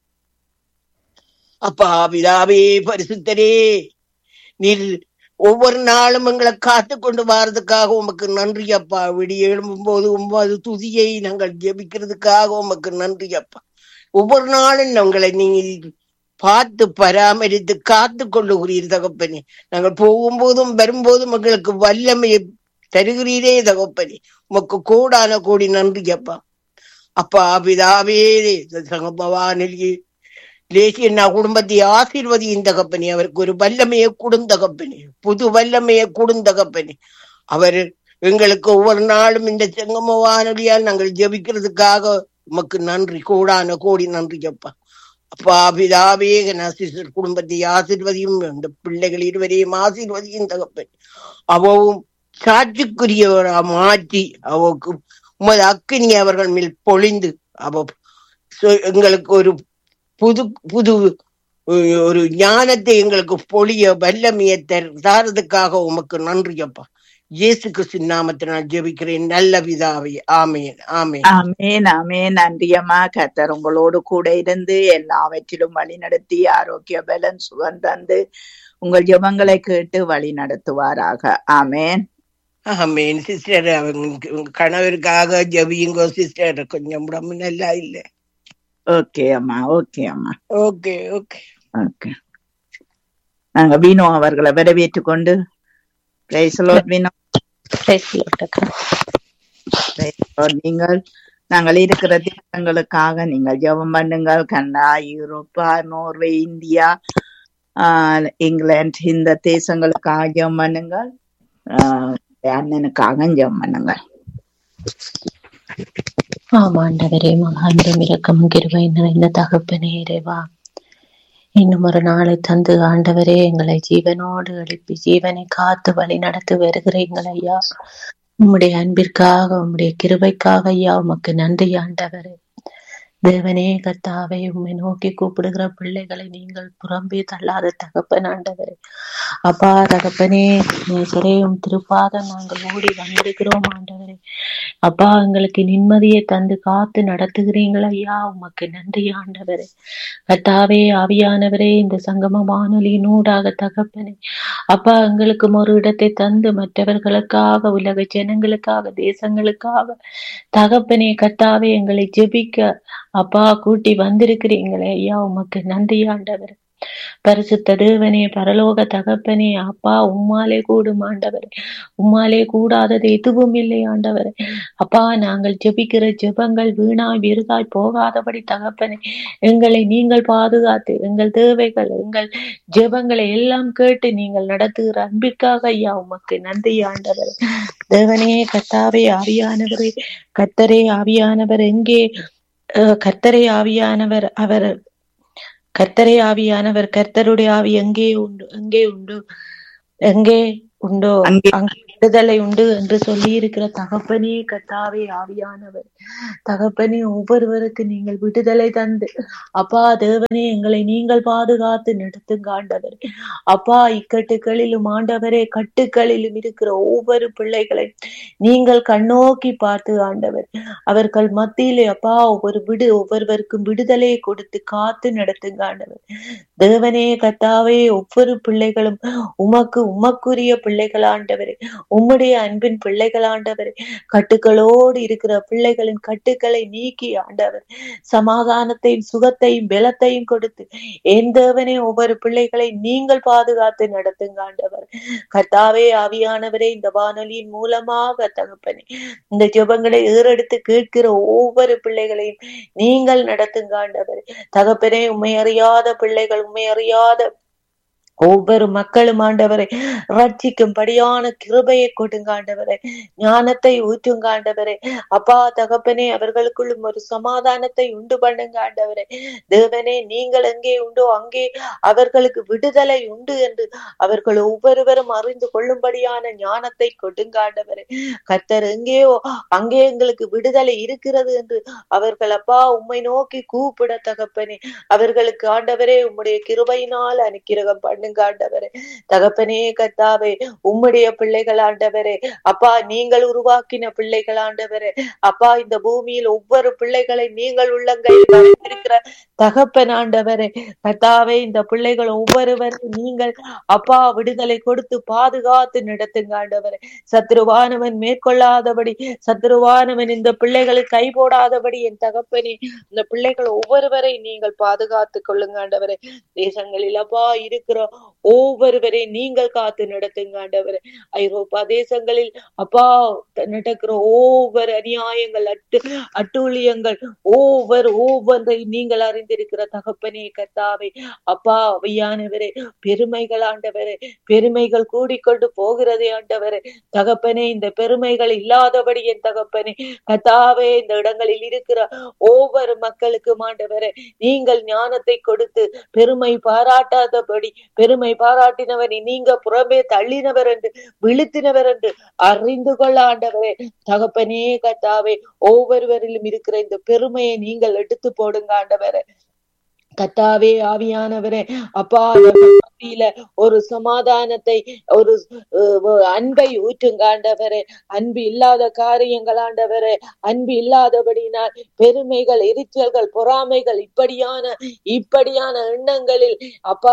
D: அப்பா பிதாவே பரிசுத்தரே, நீர் ஒவ்வொரு நாளும் எங்களை காத்து கொண்டு வர்றதுக்காக உமக்கு நன்றி அப்பா. விடிய எழும்பும் போது ஒன்பது துதியை நாங்கள் ஜெபிக்கிறதுக்காக உமக்கு நன்றி அப்பா. ஒவ்வொரு நாளும் உங்களை நீங்க பார்த்து பராமரித்து காத்து கொள்ளுகிறீர் தகப்பனே. நாங்கள் போகும்போதும் வரும்போதும் எங்களுக்கு வல்லமையை தருகிறீரே தகப்பனே. உமக்கு கோடான கோடி நன்றி அப்பா. அப்பா பிதாவே சங்கமவானிலே லேசியண்ணா குடும்பத்தை ஆசீர்வதியின் தகப்பனே. அவருக்கு ஒரு வல்லமையை கொடுந்தகப்பனே, புது வல்லமையை கொடுந்தகப்பனே. அவர் எங்களுக்கு ஒவ்வொரு நாளும் இந்த சங்கம வானொலியால் நாங்கள் ஜெபிக்கிறதுக்காக உமக்கு நன்றி, கோடான கோடி நன்றி அப்பா. அப்பா பிதாவே சிஸ்டர் குடும்பத்தை ஆசீர்வதியும், அந்த பிள்ளைகள் இருவரையும் ஆசீர்வதியும் தகப்பனே. அவவும் சாட்சிக்குரியவரா மாற்றி அவக்கு உமது அக்கினி அவர்கள் மேல் பொழிந்து அவ எங்களுக்கு ஒரு புது புது ஒரு ஞானத்தை எங்களுக்கு பொழிய வல்லமையை தாரதுக்காக உமக்கு நன்றி அப்பா. இயேசு கிறிஸ்து நாமத்தினால் ஜெபிக்கிறேன் நல்ல பிதாவே. ஆமேன் ஆமேன்
B: ஆமேன் ஆமேன். நன்றியம்மா. கர்த்தர் உங்களோடு கூட இருந்து எல்லாவற்றிலும் வழி நடத்தி ஆரோக்கிய பலன் சுகம் தந்து உங்கள் ஜெபங்களை கேட்டு வழி நடத்துவாராக. ஆமேன்
D: ஆமேன். சிஸ்டர் உங்க கணவருக்காக ஜெபியுங்கோ சிஸ்டர். கொஞ்சம் உடம்பு நல்லா இல்லை.
B: ஓகே அம்மா, ஓகே அம்மா,
D: ஓகே ஓகே
B: ஓகே. நாங்க வீணோ அவர்களை வரவேற்றுக் கொண்டு நீங்கள் நாங்கள் இருக்கிற தேசங்களுக்காக நீங்கள் ஜெபம் பண்ணுங்கள். Canada, Europa, Norway, India, England, இந்த தேசங்களுக்காக ஜெபம் பண்ணுங்கள். அண்ணனுக்காக ஜெபம் பண்ணுங்கள்.
E: ஆமாண்டவரே, மகாந்திரம் இரக்கம் கிருபை நிறைந்த தகப்பனே இறைவா, இன்னும் ஒரு நாளை தந்து ஆண்டவரே எங்களை ஜீவனோடு எழுப்பி ஜீவனை காத்து வழி நடத்தி வருகிறீங்கள் ஐயா. உம்முடைய அன்பிற்காக உம்முடைய கிருபைக்காக ஐயா உமக்கு நன்றி ஆண்டவரே. தேவனே கர்த்தாவே, உம்மை நோக்கி கூப்பிடுகிற பிள்ளைகளை நீங்கள் புறம்பே தள்ளாத தகப்பன் ஆண்டவரே. அப்பா தகப்பனே, நேசரையும் திருப்பாதம் நாங்கள் ஓடி வந்திருக்கிறோம் ஆண்டவரே. அப்பா எங்களுக்கு நிம்மதியை தந்து காத்து நடத்துகிறீங்கள் ஐயா, உமக்கு நன்றி ஆண்டவரே. கர்த்தாவே ஆவியானவரே, இந்த சங்கம வானொலியினூடாக தகப்பனே அப்பா எங்களுக்கு ஒரு இடத்தை தந்து மற்றவர்களுக்காக, உலக ஜனங்களுக்காக, தேசங்களுக்காக தகப்பனே கர்த்தாவே எங்களை ஜெபிக்க அப்பா கூட்டி வந்திருக்கிறீங்களே ஐயா, உமக்கு நன்றி ஆண்டவர். பரிசுத்த தேவனே, பரலோக தகப்பனே, அப்பா உம்மாலே கூடும் ஆண்டவரே. உம்மாலே கூடாதது எதுவும் இல்லை ஆண்டவரே. அப்பா, நாங்கள் ஜெபிக்கிற ஜெபங்கள் வீணாய் விருதாய் போகாதபடி தகப்பனே, எங்களை நீங்கள் பாதுகாத்து எங்கள் தேவைகள் எங்கள் ஜெபங்களை எல்லாம் கேட்டு நீங்கள் நடத்துகிற அன்பிற்காக ஐயா உமக்கு நன்றி ஆண்டவரே. தேவனே, கர்த்தாவே, ஆவியானவரே, கர்த்தரே ஆவியானவர் எங்கே? கர்த்தரே ஆவியானவர், அவர் கர்த்தரே ஆவியானவர், கர்த்தருடைய ஆவி எங்கே உண்டு, எங்கே உண்டு, எங்கே உண்டோ
B: அங்கே
E: அங்கே விடுதலை உண்டு என்று சொல்லி இருக்கிற தகப்பனே, கர்த்தாவே ஆவியானவர், தகப்பனே, ஒவ்வொருவருக்கு நீங்கள் விடுதலை தந்து அப்பா தேவனே எங்களை நீங்கள் பாதுகாத்து நடத்துங்க ஆண்டவர். அப்பா, இக்கட்டுகளிலும் ஆண்டவரே, கட்டுகளிலும் இருக்கிற ஒவ்வொரு பிள்ளைகளை நீங்கள் கண்ணோக்கி பார்த்து ஆண்டவர், அவர்கள் மத்தியிலே அப்பா ஒவ்வொருவருக்கும் விடுதலையை கொடுத்து காத்து நடத்துங்க ஆண்டவர். தேவனே, கர்த்தாவே, ஒவ்வொரு பிள்ளைகளும் உமக்குரிய பிள்ளைகள் ஆண்டவரே, உம்முடைய அன்பின் பிள்ளைகள் ஆண்டவரே. கட்டுகளோடு இருக்கிற பிள்ளைகளின் கட்டுக்களை நீக்கி ஆண்டவர் சமாதானத்தையும் சுகத்தையும் பலத்தையும் கொடுத்து என் தேவனே ஒவ்வொரு பிள்ளைகளை நீங்கள் பாதுகாத்து நடத்துங்க ஆண்டவர். கர்த்தாவே ஆவியானவரே, இந்த வானொலியின் மூலமாக தகப்பனே இந்த ஜெபங்களை ஏறெடுத்து கேட்கிற ஒவ்வொரு பிள்ளைகளையும் நீங்கள் நடத்துங்க ஆண்டவர். தகப்பனே, உம்மை அறியாத பிள்ளைகள், உம்மை அறியாத ஒவ்வொரு மக்களும் ஆண்டவரை ரட்சிக்கும்படியான கிருபையை கொடுங்க ஆண்டவரே. ஞானத்தை ஊற்றுங்க ஆண்டவரே. அப்பா தகப்பனே, அவர்களுக்குள்ளும் ஒரு சமாதானத்தை உண்டு பண்ணுங்க ஆண்டவரே. தேவனே, நீங்கள் எங்கே உண்டோ அங்கே அவர்களுக்கு விடுதலை உண்டு என்று அவர்கள் ஒவ்வொருவரும் அறிந்து கொள்ளும்படியான ஞானத்தை கொடுங்க ஆண்டவரே. கர்த்தர் எங்கேயோ அங்கே எங்களுக்கு விடுதலை இருக்கிறது என்று அவர்கள் அப்பா உம்மை நோக்கி கூப்பிட தகப்பனே, அவர்களுக்கு ஆண்டவரே உம்முடைய கிருபையினால் அனுக்கிரகம் பண்ணுங்க ஆண்டவரே. தகப்பனே, கர்த்தாவே, உம்முடைய பிள்ளைகள் ஆண்டவரே, அப்பா நீங்கள் உருவாக்கின பிள்ளைகள் ஆண்டவரே. அப்பா, இந்த பூமியில் ஒவ்வொரு பிள்ளைகளை நீங்கள் உள்ளங்கையில் வைத்திருக்கிற தகப்பன் ஆண்டவரே. கர்த்தாவே, இந்த பிள்ளைகள் ஒவ்வொருவரும் நீங்கள் அப்பா விடுதலை கொடுத்து பாதுகாத்து நடத்துங்க ஆண்டவரே. சத்ருவானவன் மேற்கொள்ளாதபடி, சத்ருவானவன் இந்த பிள்ளைகளை கை போடாதபடி என் தகப்பனே இந்த பிள்ளைகள் ஒவ்வொருவரை நீங்கள் பாதுகாத்து கொள்ளுங்க ஆண்டவரே. தேசங்களில் அப்பா இருக்கிற ஒவ்வொருவரை நீங்கள் காத்து நடத்துங்க ஆண்டவரே. ஐரோப்பா தேசங்களில் அப்பா நடக்கிற ஒவ்வொரு அநியாயங்கள் அட்டூழியங்கள் ஒவ்வொன்றை நீங்கள் அறிந்திருக்கிற தகப்பனே, கர்த்தாவே, அப்பா வையானவரே, பெருமைகள் ஆண்டவரே, பெருமைகள் கூடிக்கொண்டு போகிறதே ஆண்டவரே. தகப்பனே, இந்த பெருமைகள் இல்லாதபடி என் தகப்பனே, கர்த்தாவே, இந்த இடங்களில் இருக்கிற ஒவ்வொரு மக்களுக்கும் ஆண்டவரே நீங்கள் ஞானத்தை கொடுத்து பெருமை பாராட்டாதபடி, பெருமை பாராட்டினவரை நீங்க புறம்பே தள்ளினவர் என்று விழுத்தினவர் என்று அறிந்து கொள்ள ஆண்டவரே. தகப்பனே, கர்த்தாவே, ஒவ்வொருவரிலும் இருக்கிற இந்த பெருமையை நீங்கள் எடுத்து போடுங்க ஆண்டவரே. கர்த்தாவே ஆவியானவரே, அப்பா மத்தியில ஒரு சமாதானத்தை ஒரு அன்பை ஊற்றுங்க ஆண்டவரே. அன்பு இல்லாத காரியங்கள் ஆண்டவரே, அன்பு இல்லாதபடினால் பெருமைகள், எரிச்சல்கள், பொறாமைகள், இப்படியான எண்ணங்களில் அப்பா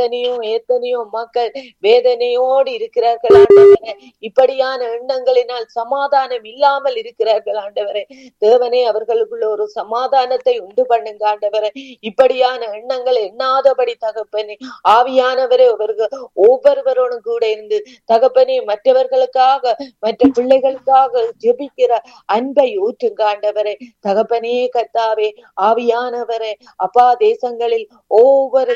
E: எத்தனையோ மக்கள் வேதனையோடு இருக்கிறார்கள் ஆண்டவரே. இப்படியான எண்ணங்களினால் சமாதானம் இல்லாமல் இருக்கிறார்கள் ஆண்டவரே. தேவனே, அவர்களுக்குள்ள ஒரு சமாதானத்தை உண்டு பண்ணுங்க ஆண்டவரே. இப்படியான எண்ணங்கள் எண்ணாதபடி தகப்பனே ஆவியானவரே அவர்கள் ஒவ்வொருவரோடும் கூட இருந்து தகப்பனே மற்றவர்களுக்காக, மற்ற பிள்ளைகளுக்காக ஜெபிக்கிற அன்பை ஊற்றுங்க ஆண்டவரே. தகப்பனே, கர்த்தாவே, ஆவியானவரே, அப்பா தேசங்களில் ஒவ்வொரு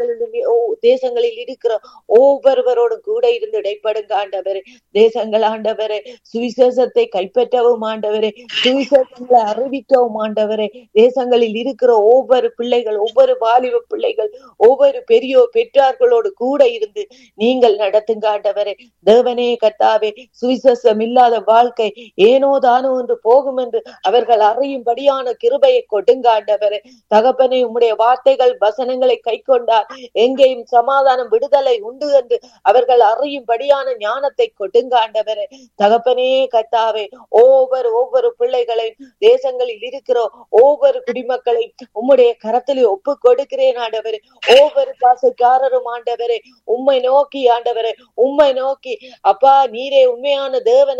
E: தேசங்களில் இருக்கிற ஒவ்வொருவரோடும் கூட இருந்து இடைப்படுங்க ஆண்டவரே. தேசங்கள் ஆண்டவரே சுவிசேஷத்தை கைப்பற்றவும் ஆண்டவரே, சுவிசேஷங்களை அறிவிக்கவும் ஆண்டவரே. தேசங்களில் இருக்கிற ஒவ்வொரு பிள்ளைகள், ஒவ்வொரு வாலிப பிள்ளைகள், ஒவ்வொரு பெற்றார்களோடு கூட இருந்து நீங்கள் நடத்துங்க ஆண்டவரே. தேவனே, கர்த்தாவே, சுவிசேஷம் இல்லாத வாழ்க்கை ஏனோ தானோ என்று போகும் என்று அவர்கள் அறியும்படியான கிருபையை கொடுங்க ஆண்டவரே. தகப்பனே, உம்முடைய வார்த்தைகள் வசனங்களை கை கொண்டால் எங்கேயும் சமாதானம், விடுதலை உண்டு என்று அவர்கள் அறியும்படியான ஞானத்தை கொடுங்க ஆண்டவரே. தகப்பனே, கர்த்தாவே, ஒவ்வொரு பிள்ளைகளையும் தேசங்களில் இருக்கிற ஒவ்வொரு குடிமக்களை உம்முடைய கரத்திலே ஒப்பு கொடுக்கிறேன் ஆண்டவரே. ஒவ்வொரு பாசைக்காரரும் ஆண்டவரே உம்மை நோக்கி ஆண்டவரே, உம்மை நோக்கி அப்பா நீரே உண்மையான தேவன்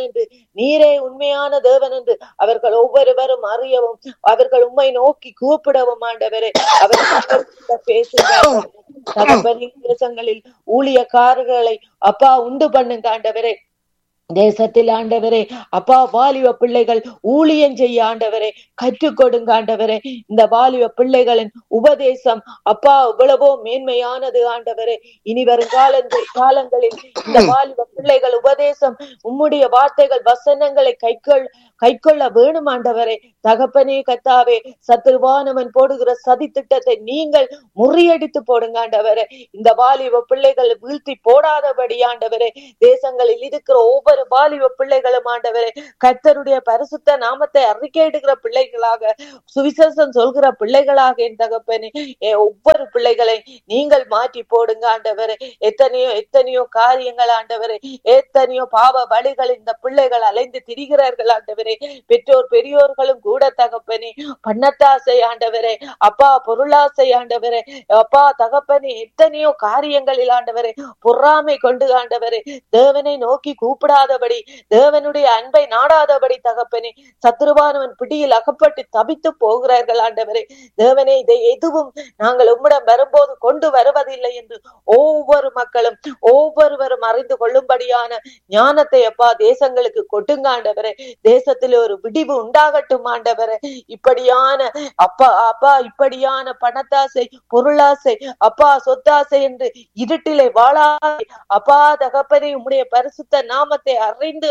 E: என்று அவர்கள் ஒவ்வொருவரும் அறியவும், அவர்கள் உம்மை நோக்கி கூப்பிடவும் ஆண்டவரே. அவர்கள் பேசுங்க
F: தகப்பனே தேசங்களில் ஊழியக்காரர்களை அப்பா உண்டு பண்ணுங்க ஆண்டவரே. தேசத்தில் ஆண்டவரே அப்பா வாலிப பிள்ளைகள் ஊழியம் செய்ய ஆண்டவரே கற்றுக் கொடுங்க ஆண்டவரே. இந்த வாலிப பிள்ளைகளின் உபதேசம் அப்பா இவ்வளவோ மேன்மையானது ஆண்டவரே. இனி வரும் காலங்களில் இந்த வாலிப பிள்ளைகள் உபதேசம் உம்முடைய வார்த்தைகள் வசனங்களை கைக்கொள்ள வேணும் ஆண்டவரே. தகப்பனே கத்தாவே சத்துருவானவன் போடுகிற சதி திட்டத்தை நீங்கள் முறியடித்து போடுங்க ஆண்டவரே. இந்த வாலிப பிள்ளைகள் வீழ்த்தி போடாதபடி ஆண்டவரே தேசங்களில் இருக்கிற ஒவ்வொரு வாலிப பிள்ளைகளும் ஆண்டவரே கர்த்தருடைய பரிசுத்த நாமத்தை அறிக்கையிடுகிற பிள்ளைகளாக சுவிசேஷம் சொல்கிற பிள்ளைகளாக என் தகப்பனே ஒவ்வொரு பிள்ளைகளை நீங்கள் மாற்றி போடுங்க ஆண்டவரே. எத்தனையோ காரியங்கள் ஆண்டவரே, எத்தனையோ பாவ வழிகள் இந்த பிள்ளைகள் அலைந்து திரிகிறார்கள் ஆண்டவரே. பெற்றோர் பெரியோர்களும் கூட தகப்பனே பணத்தாசை ஆண்டவரே அப்பா பொருளாசை ஆண்டவரே அப்பா தகப்பனே எத்தனையோ காரியங்களில் ஆண்டவரே பொறாமை கொண்டு ஆண்டவரே தேவனை நோக்கி கூப்பிடாதபடி தேவனுடைய அன்பை நாடாதபடி தகப்பனே சத்துருவானவன் பிடியில் அகப்பட்டு தவித்து போகிறார்கள் ஆண்டவரே. தேவனே இதை எதுவும் நாங்கள் உம்மிடம் வரும்போது கொண்டு வருவதில்லை என்று ஒவ்வொரு மக்களும் ஒவ்வொருவரும் அறிந்து கொள்ளும்படியான ஞானத்தை அப்பா தேசங்களுக்கு கொட்டுங்க ஆண்டவரே. தேசத்தில் ஒரு விடிவு உண்டாகட்டும் ஆண்டவரே. இப்படியான இப்படியான பணத்தாசை பொருளாசை அப்பா சொத்தாசை என்று இருட்டிலே வாழாதே அப்பா தகப்பனே உம்முடைய பரிசுத்த நாமத்தை அறிந்து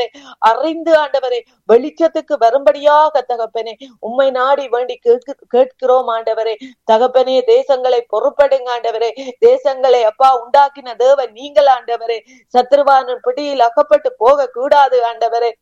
F: ஆண்டவரே வெளிச்சத்துக்கு வரும்படியாக தகப்பனே உம்மை நாடி வேண்டி கேட்கிறோம் ஆண்டவரே. தகப்பனே தேசங்களை பொறுப்படுங்க ஆண்டவரே. தேசங்களை அப்பா உண்டாக்கின தேவன் நீங்கள் ஆண்டவரே. சத்துருவானின் பிடியில் அகப்பட்டு போக கூடாது ஆண்டவரே.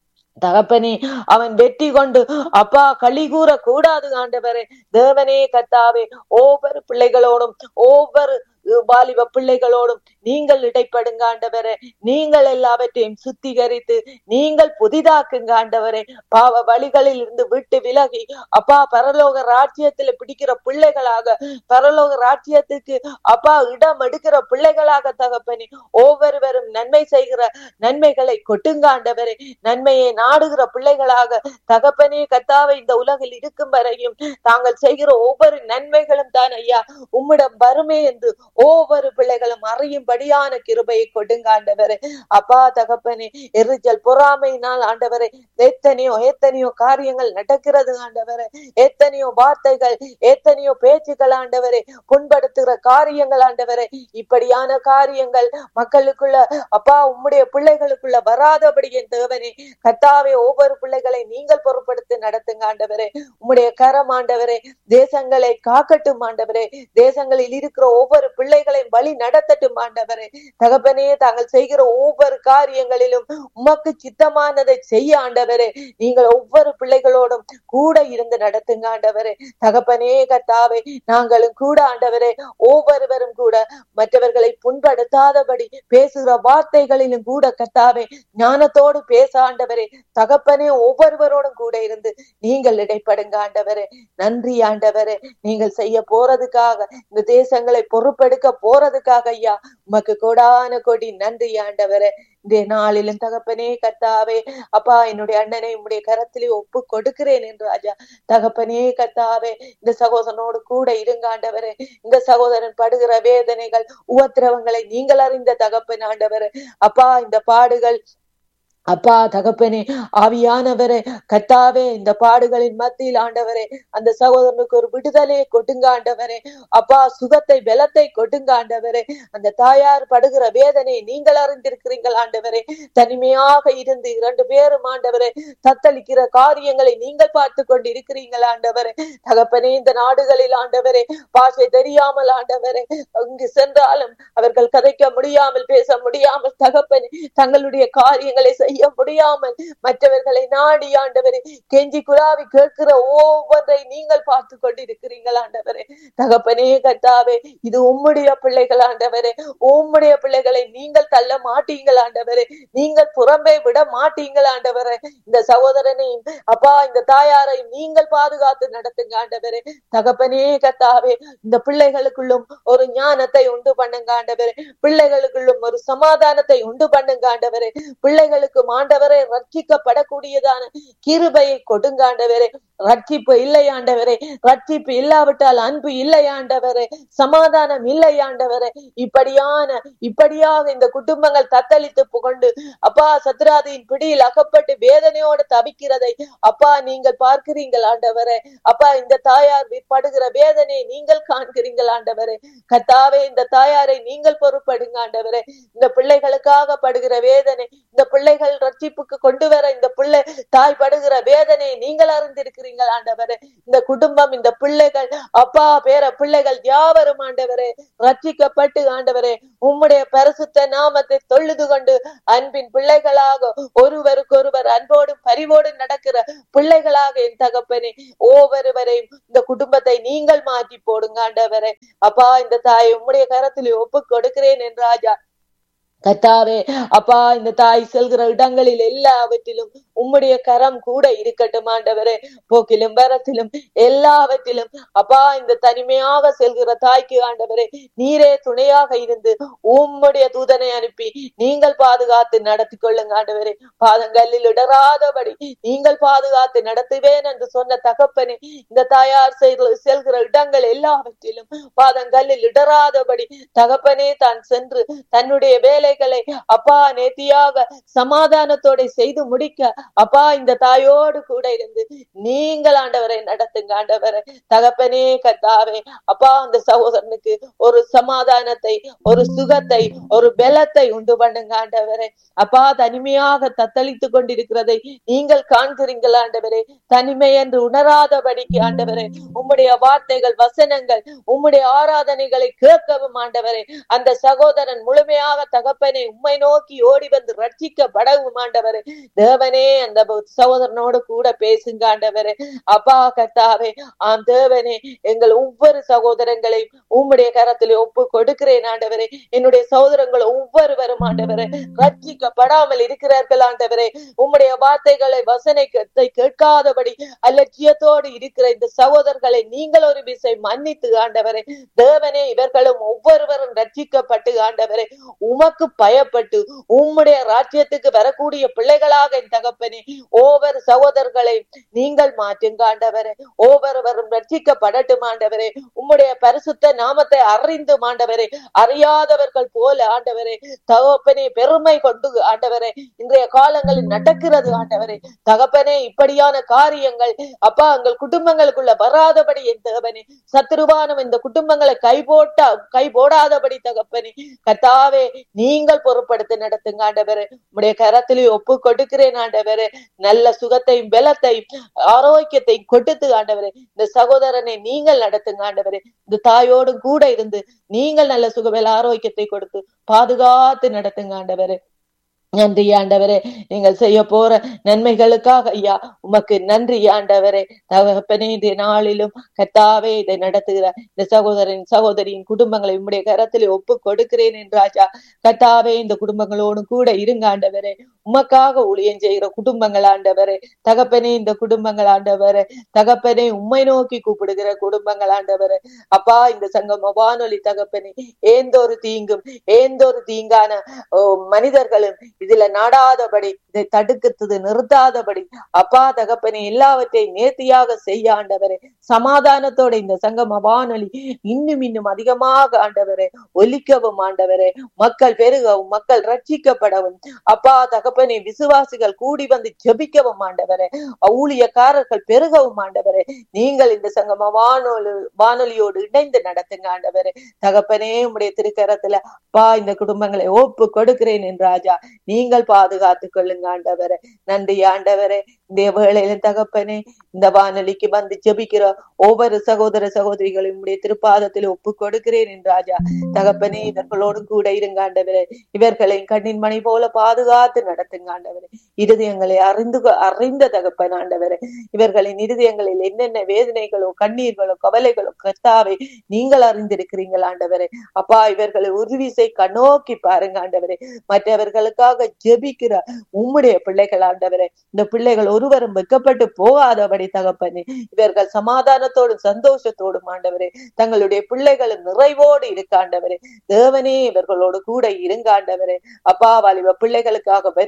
F: தகப்பனே அவன் வெற்றி கொண்டு அப்பா களி கூற கூடாது ஆண்டவரே. தேவனே கர்த்தாவே ஒவ்வொரு பிள்ளைகளோடும் ஒவ்வொரு வாலிப பிள்ளைகளோடும் நீங்கள் இடைப்படுங்க ஆண்டவரே. நீங்கள் எல்லாவற்றையும் சுத்திகரித்து நீங்கள் புதிதாக்குங்க ஆண்டவரே. பாவ வழிகளில் இருந்து விட்டு விலகி அப்பா பரலோக ராஜ்யத்துல பிடிக்கிற பிள்ளைகளாக பரலோக ராஜ்யத்துக்கு அப்பா இடம் எடுக்கிற பிள்ளைகளாக தகப்பனே ஒவ்வொருவரும் நன்மை செய்கிற நன்மைகளை கொட்டுங்க ஆண்டவரே. நன்மையை நாடுகிற பிள்ளைகளாக தகப்பனே கர்த்தாவே இந்த உலகில் இருக்கும் வரையும் தாங்கள் செய்கிற ஒவ்வொரு நன்மைகளும் தான் ஐயா உம்மிடம் வருமே என்று ஒவ்வொரு பிள்ளைகளும் அறியும்படியான கிருபையை கொடுங்க ஆண்டவரே. அப்பா தகப்பனே எரிச்சல் பொறாமையினால் ஆண்டவரே எத்தனையோ காரியங்கள் நடக்கிறது ஆண்டவரே. எத்தனையோ வார்த்தைகள் எத்தனையோ பேச்சுக்கள் ஆண்டவரே புண்படுத்துகிற காரியங்கள் ஆண்டவரே. இப்படியான காரியங்கள் மக்களுக்குள்ள அப்பா உம்முடைய பிள்ளைகளுக்குள்ள வராதபடி என் தேவனே கர்த்தாவே ஒவ்வொரு பிள்ளைகளை நீங்கள் பொறுப்படுத்தி நடத்துங்க ஆண்டவரே. உம்முடைய கரம் ஆண்டவரே தேசங்களை காக்கட்டும் ஆண்டவரே. தேசங்களில் இருக்கிற ஒவ்வொரு பிள்ளைகளையும் வழி நடத்தட்டும் ஆண்டவரே. தகப்பனே தாங்கள் செய்கிற ஒவ்வொரு காரியங்களிலும் உமக்கு சித்தமானதை செய்ய ஆண்டவரே. நீங்கள் ஒவ்வொரு பிள்ளைகளோடும் கூட இருந்து நடத்துங்க ஆண்டவரே. தகப்பனே கர்த்தாவே நாங்களும் கூட ஆண்டவரே ஒவ்வொருவரும் கூட மற்றவர்களை புண்படுத்தாதபடி பேசுகிற வார்த்தைகளிலும் கூட கர்த்தாவே ஞானத்தோடு பேச ஆண்டவரே. தகப்பனே ஒவ்வொருவரோடும் கூட இருந்து நீங்கள் இடைப்படுங்க ஆண்டவரே. நன்றி ஆண்டவரே. நீங்கள் செய்ய போறதுக்காக இந்த தேசங்களை பொறுப்பெடுக்க போறதுக்காக ஐயா உமக்கு கோடான கோடி நன்றி ஆண்டவரே. இந்த நாளிலும் தகப்பனே கர்த்தாவே அப்பா என்னுடைய அண்ணனை உம்முடைய கரத்திலே ஒப்பு கொடுக்கிறேன் என்று ராஜா. தகப்பனே கர்த்தாவே இந்த சகோதரனோடு கூட இருங்க ஆண்டவரே. இந்த சகோதரன் படுகிற வேதனைகள் உபத்திரவங்களை நீங்கள் அறிந்த தகப்பன் ஆண்டவரே. அப்பா இந்த பாடுகள் அப்பா தகப்பனே ஆவியானவரே கர்த்தாவே இந்த பாடுகளின் மத்தியில் ஆண்டவரே அந்த சகோதரனுக்கு ஒரு விடுதலையை கொட்டுங்க ஆண்டவரே. அப்பா சுகத்தை பலத்தை கொட்டுங்க ஆண்டவரே. அந்த தாயார் படுகிற வேதனையை நீங்கள் அறிந்திருக்கிறீர்கள் ஆண்டவரே. தனிமையாக இருந்து 2 பேரும் ஆண்டவரே தத்தளிக்கிற காரியங்களை நீங்கள் பார்த்து கொண்டு இருக்கிறீர்கள் ஆண்டவரே. தகப்பனே இந்த நாடுகளில் ஆண்டவரே பாஷை தெரியாமல் ஆண்டவரே அங்கு சென்றாலும் அவர்கள் கதைக்க முடியாமல் பேச முடியாமல் தகப்பனே தங்களுடைய காரியங்களை செய்ய முடியாமல் மற்றவர்களை நாடி ஆண்டவரே கெஞ்சி குழாவி கேட்கிற ஒவ்வொன்றை நீங்கள் பார்த்து கொண்டிருக்கிறீர்கள் ஆண்டவரே. தகப்பனே கர்த்தாவே இது உம்முடைய பிள்ளைகள் ஆண்டவரே. உம்முடைய பிள்ளைகளை நீங்கள் தள்ள மாட்டீங்கள் ஆண்டவரே. நீங்கள் புறம்பே விட மாட்டீங்கள் ஆண்டவரே. இந்த சகோதரனையும் அப்பா இந்த தாயாரை நீங்கள் பாதுகாத்து நடத்துங்க ஆண்டவரே. தகப்பனே கர்த்தாவே இந்த பிள்ளைகளுக்குள்ளும் ஒரு ஞானத்தை உண்டு பண்ணுங்க ஆண்டவரே. பிள்ளைகளுக்குள்ளும் ஒரு சமாதானத்தை உண்டு பண்ணுங்க ஆண்டவரே. பிள்ளைகளுக்கு ஒவ்வொருவருக்கும் ஆண்டவரே ரட்சிக்கப்படக்கூடியதான கிருபையை கொடுங்காண்டவரே. ரட்சிப்பு இல்லையாண்டவரே, ரட்சிப்பு இல்லாவிட்டால் அன்பு இல்லையாண்டவரே, சமாதானம் இல்லையாண்டவரே. இப்படியாக இந்த குடும்பங்கள் தத்தளித்து புகண்டு அப்பா சத்ராதியின் பிடியில் அகப்பட்டு வேதனையோடு தவிக்கிறதை அப்பா நீங்கள் பார்க்கிறீங்கள் ஆண்டவரே. அப்பா இந்த தாயார் படுகிற வேதனையை நீங்கள் காண்கிறீங்கள் ஆண்டவரே. கர்த்தாவே, இந்த தாயாரை நீங்கள் பொறுப்படுங்க ஆண்டவரே. இந்த பிள்ளைகளுக்காக படுகிற வேதனை, இந்த பிள்ளைகள் ரட்சிப்புக்கு கொண்டு வர இந்த பிள்ளை தாய் படுகிற வேதனையை நீங்கள் அறிந்திருக்கிறீர்கள் ஆண்டவரே. இந்த குடும்பம், இந்த பிள்ளைகள் அப்பா பேர பிள்ளைகள் யாவரும் ஆண்டவரே ரட்சிக்கப்பட்டு ஆண்டவரே உம்முடைய பரிசுத்த நாமத்தை தொழுது கொண்டு அன்பின் பிள்ளைகளாக ஒருவருக்கொருவர் அன்போடும் பரிவோடும் நடக்கிற பிள்ளைகளாக என் தகப்பனே ஒவ்வொருவரையும் இந்த குடும்பத்தை நீங்கள் மாற்றி போடுங்க ஆண்டவரே. அப்பா இந்த தாயை உம்முடைய கரத்தில் ஒப்பு கொடுக்கிறேன் என் ராஜா. கர்த்தாவே அப்பா இந்த தாய் செல்கிற இடங்களில் எல்லாவற்றிலும் உம்முடைய கரம் கூட இருக்கட்டும் ஆண்டவரே. போக்கிலும் வரத்திலும் எல்லாவற்றிலும் அப்பா இந்த தனிமையாக செல்கிற தாய்க்கு ஆண்டவரே நீரே துணையாக இருந்து உம்முடைய தூதனை அனுப்பி நீங்கள் பாதுகாத்து நடத்தி கொள்ளுங்க ஆண்டவரே. பாதங்களில் இடராதபடி நீங்கள் பாதுகாத்து நடத்துவேன் என்று சொன்ன தகப்பனே, இந்த தாயார் செல்கிற இடங்கள் எல்லாவற்றிலும் பாதங்களில் இடராதபடி தகப்பனே தான் சென்று தன்னுடைய வேலை அப்பா நேர்த்தியாக சமாதானத்தோட செய்து முடிக்க அப்பா இந்த தாயோடு கூட இருந்து நீங்கள் ஆண்டவரை நடத்துங்க ஆண்டவரை. தகப்பனே கர்த்தாவே அப்பா அந்த சகோதரனுக்கு ஒரு சமாதானத்தை, ஒரு சுகத்தை, ஒரு பலத்தை உண்டு பண்ணுங்க ஆண்டவரே. அப்பா தனிமையாக தத்தளித்து கொண்டிருக்கிறதை நீங்கள் காண்கிறீங்கள் ஆண்டவரே. தனிமை என்று உணராதபடிக்கு ஆண்டவரே உம்முடைய வார்த்தைகள், வசனங்கள், உம்முடைய ஆராதனைகளை கேட்கவும் ஆண்டவரே அந்த சகோதரன் முழுமையாக தகப்பனே உம்மை நோக்கி ஓடி வந்து ரட்சிக்கப்படவும் ஆண்டவரே. தேவனே அந்த சகோதரனோடு கூட பேசுங்க ஆண்டவரே. அப்பா கர்த்தாவே ஆம் தேவனே எங்கள் ஒவ்வொரு சகோதரங்களையும் உம்முடைய கரத்திலே ஒப்பு கொடுக்கிறேன் ஆண்டவரே. என்னுடைய சகோதரங்கள் ஒவ்வொருவரும் ஆண்டவரே ரட்சிக்கப்படாமல் இருக்கிறார்கள் ஆண்டவரே. உம்முடைய வார்த்தைகளை வசனத்தை கேட்காதபடி அலட்சியத்தோடு இருக்கிற இந்த சகோதரர்களை நீங்கள் ஒரு விசை மன்னித்து ஆண்டவரே. தேவனே இவர்களும் ஒவ்வொருவரும் ரட்சிக்கப்பட்டு ஆண்டவரே உமக்கு பயப்பட்டு உம்முடைய ராஜ்யத்துக்கு வரக்கூடிய பிள்ளைகளாக என் தகப்பனே ஒவ்வொரு சகோதரர்களை நீங்கள் மாற்றுங்க ஆண்டவரே. ஒவ்வொருவரும் ரட்சிக்கப்படட்டும் ஆண்டவரே. உம்முடைய பரிசுத்த நாமத்தை அறிந்து ஆண்டவரே அறியாதவர்கள் போல ஆண்டவரே தகப்பனே பெருமை கொண்டு ஆண்டவரே இன்றைய காலங்களில் நடக்கிறது ஆண்டவரே. தகப்பனே இப்படியான காரியங்கள் அப்பா எங்கள் குடும்பங்களுக்குள்ள வராதபடி என் தகப்பனே சத்துருவானம் இந்த குடும்பங்களை கை போடாதபடி தகப்பனே கர்த்தாவே நீங்கள் பொறுப்படுத்தி நடத்துங்க ஆண்டவரே. உம்முடைய கரத்திலே ஒப்பு கொடுக்கிறேன் ஆண்டவரே. நல்ல சுகத்தையும் பலத்தையும் ஆரோக்கியத்தையும் கொடுத்து ஆண்டவரே இந்த சகோதரனை நீங்கள் நடத்துங்க ஆண்டவரே. இந்த தாயோடும் கூட இருந்து நீங்கள் நல்ல சுகபல ஆரோக்கியத்தை கொடுத்து பாதுகாத்து நடத்துங்க ஆண்டவரே. நன்றி ஆண்டவரே. நீங்கள் செய்ய போற நன்மைகளுக்காக ஐயா உமக்கு நன்றி ஆண்டவரே. தகப்பனே இந்த நாளிலும் கர்த்தாவே இதை நடத்துகிற இந்த சகோதரியின் குடும்பங்களை உம்முடைய கரத்திலே ஒப்பு கொடுக்கிறேன் என்றாச்சா. கர்த்தாவே இந்த குடும்பங்களோடு கூட இருங்க ஆண்டவரே. உமக்காக ஊழியம் செய்கிற குடும்பங்கள் ஆண்டவரே. தகப்பனே இந்த குடும்பங்கள் ஆண்டவரே தகப்பனே உம்மை நோக்கி கூப்பிடுகிற குடும்பங்கள் ஆண்டவரே. அப்பா இந்த சங்கம வானொலி தகப்பனே எந்த ஒரு தீங்கான மனிதர்களும் இதுல நாடாதபடி, இதை தடுக்கிறது நிறுத்தாதபடி அப்பா தகப்பனே எல்லாவற்றையும் நேர்த்தியாக செய்ய ஆண்டவரே. சமாதானத்தோட இந்த சங்கம வானொலி இன்னும் அதிகமாக ஆண்டவரே ஒலிக்கவும் ஆண்டவரே. மக்கள் பெருகவும், மக்கள் ரட்சிக்கப்படவும் அப்பா தகப்பனே விசுவாசிகள் கூடி வந்து ஜெபிக்கவும் ஆண்டவரே. ஊழியக்காரர்கள் பெருகவும் ஆண்டவரே. நீங்கள் இந்த சங்கம வானொலியோடு இணைந்து நடத்துங்க ஆண்டவரே. தகப்பனே உம்முடைய திருக்கரத்துல அப்பா இந்த குடும்பங்களை ஒப்பு கொடுக்கிறேன் என் ராஜா. நீங்கள் பாதுகாத்துக் கொள்ளுங்க ஆண்டவரே. நன்றி ஆண்டவரே. இந்த வேளையில தகப்பனே இந்த வானொலிக்கு வந்து ஜெபிக்கிற ஒவ்வொரு சகோதர சகோதரிகளையும் உடைய திருப்பாதத்தில் ஒப்பு கொடுக்கிறேன் என் ராஜா. தகப்பனே இவர்களோடு கூட இருங்க ஆண்டவரே. இவர்களை கண்ணின் மணி போல பாதுகாத்து நடத்துங்க ஆண்டவரே. இருதயங்களை அறிந்த தகப்பன் ஆண்டவரே. இவர்களின் இருதயங்களில் என்னென்ன வேதனைகளோ கண்ணீர்களோ கவலைகளோ கர்த்தாவே நீங்கள் அறிந்திருக்கிறீர்கள் ஆண்டவரே. அப்பா இவர்களை உறுதிசை கண்ணோக்கி பாருங்க ஆண்டவரே. மற்றவர்களுக்காக ஜெபிக்கிற உம்முடைய பிள்ளைகள் ஆண்டவரே. இந்த பிள்ளைகள் ஒருவரும் வெட்கப்பட்டு போகாதபடி தகப்பனே இவர்கள் சமாதானத்தோடும் சந்தோஷத்தோடும் ஆண்டவரே தங்களுடைய பிள்ளைகளும் நிறைவோடு இருக்க ஆண்டவரே. தேவனே இவர்களோடு கூட இருங்க ஆண்டவரே. அப்பா வாலிப பிள்ளைகளுக்காக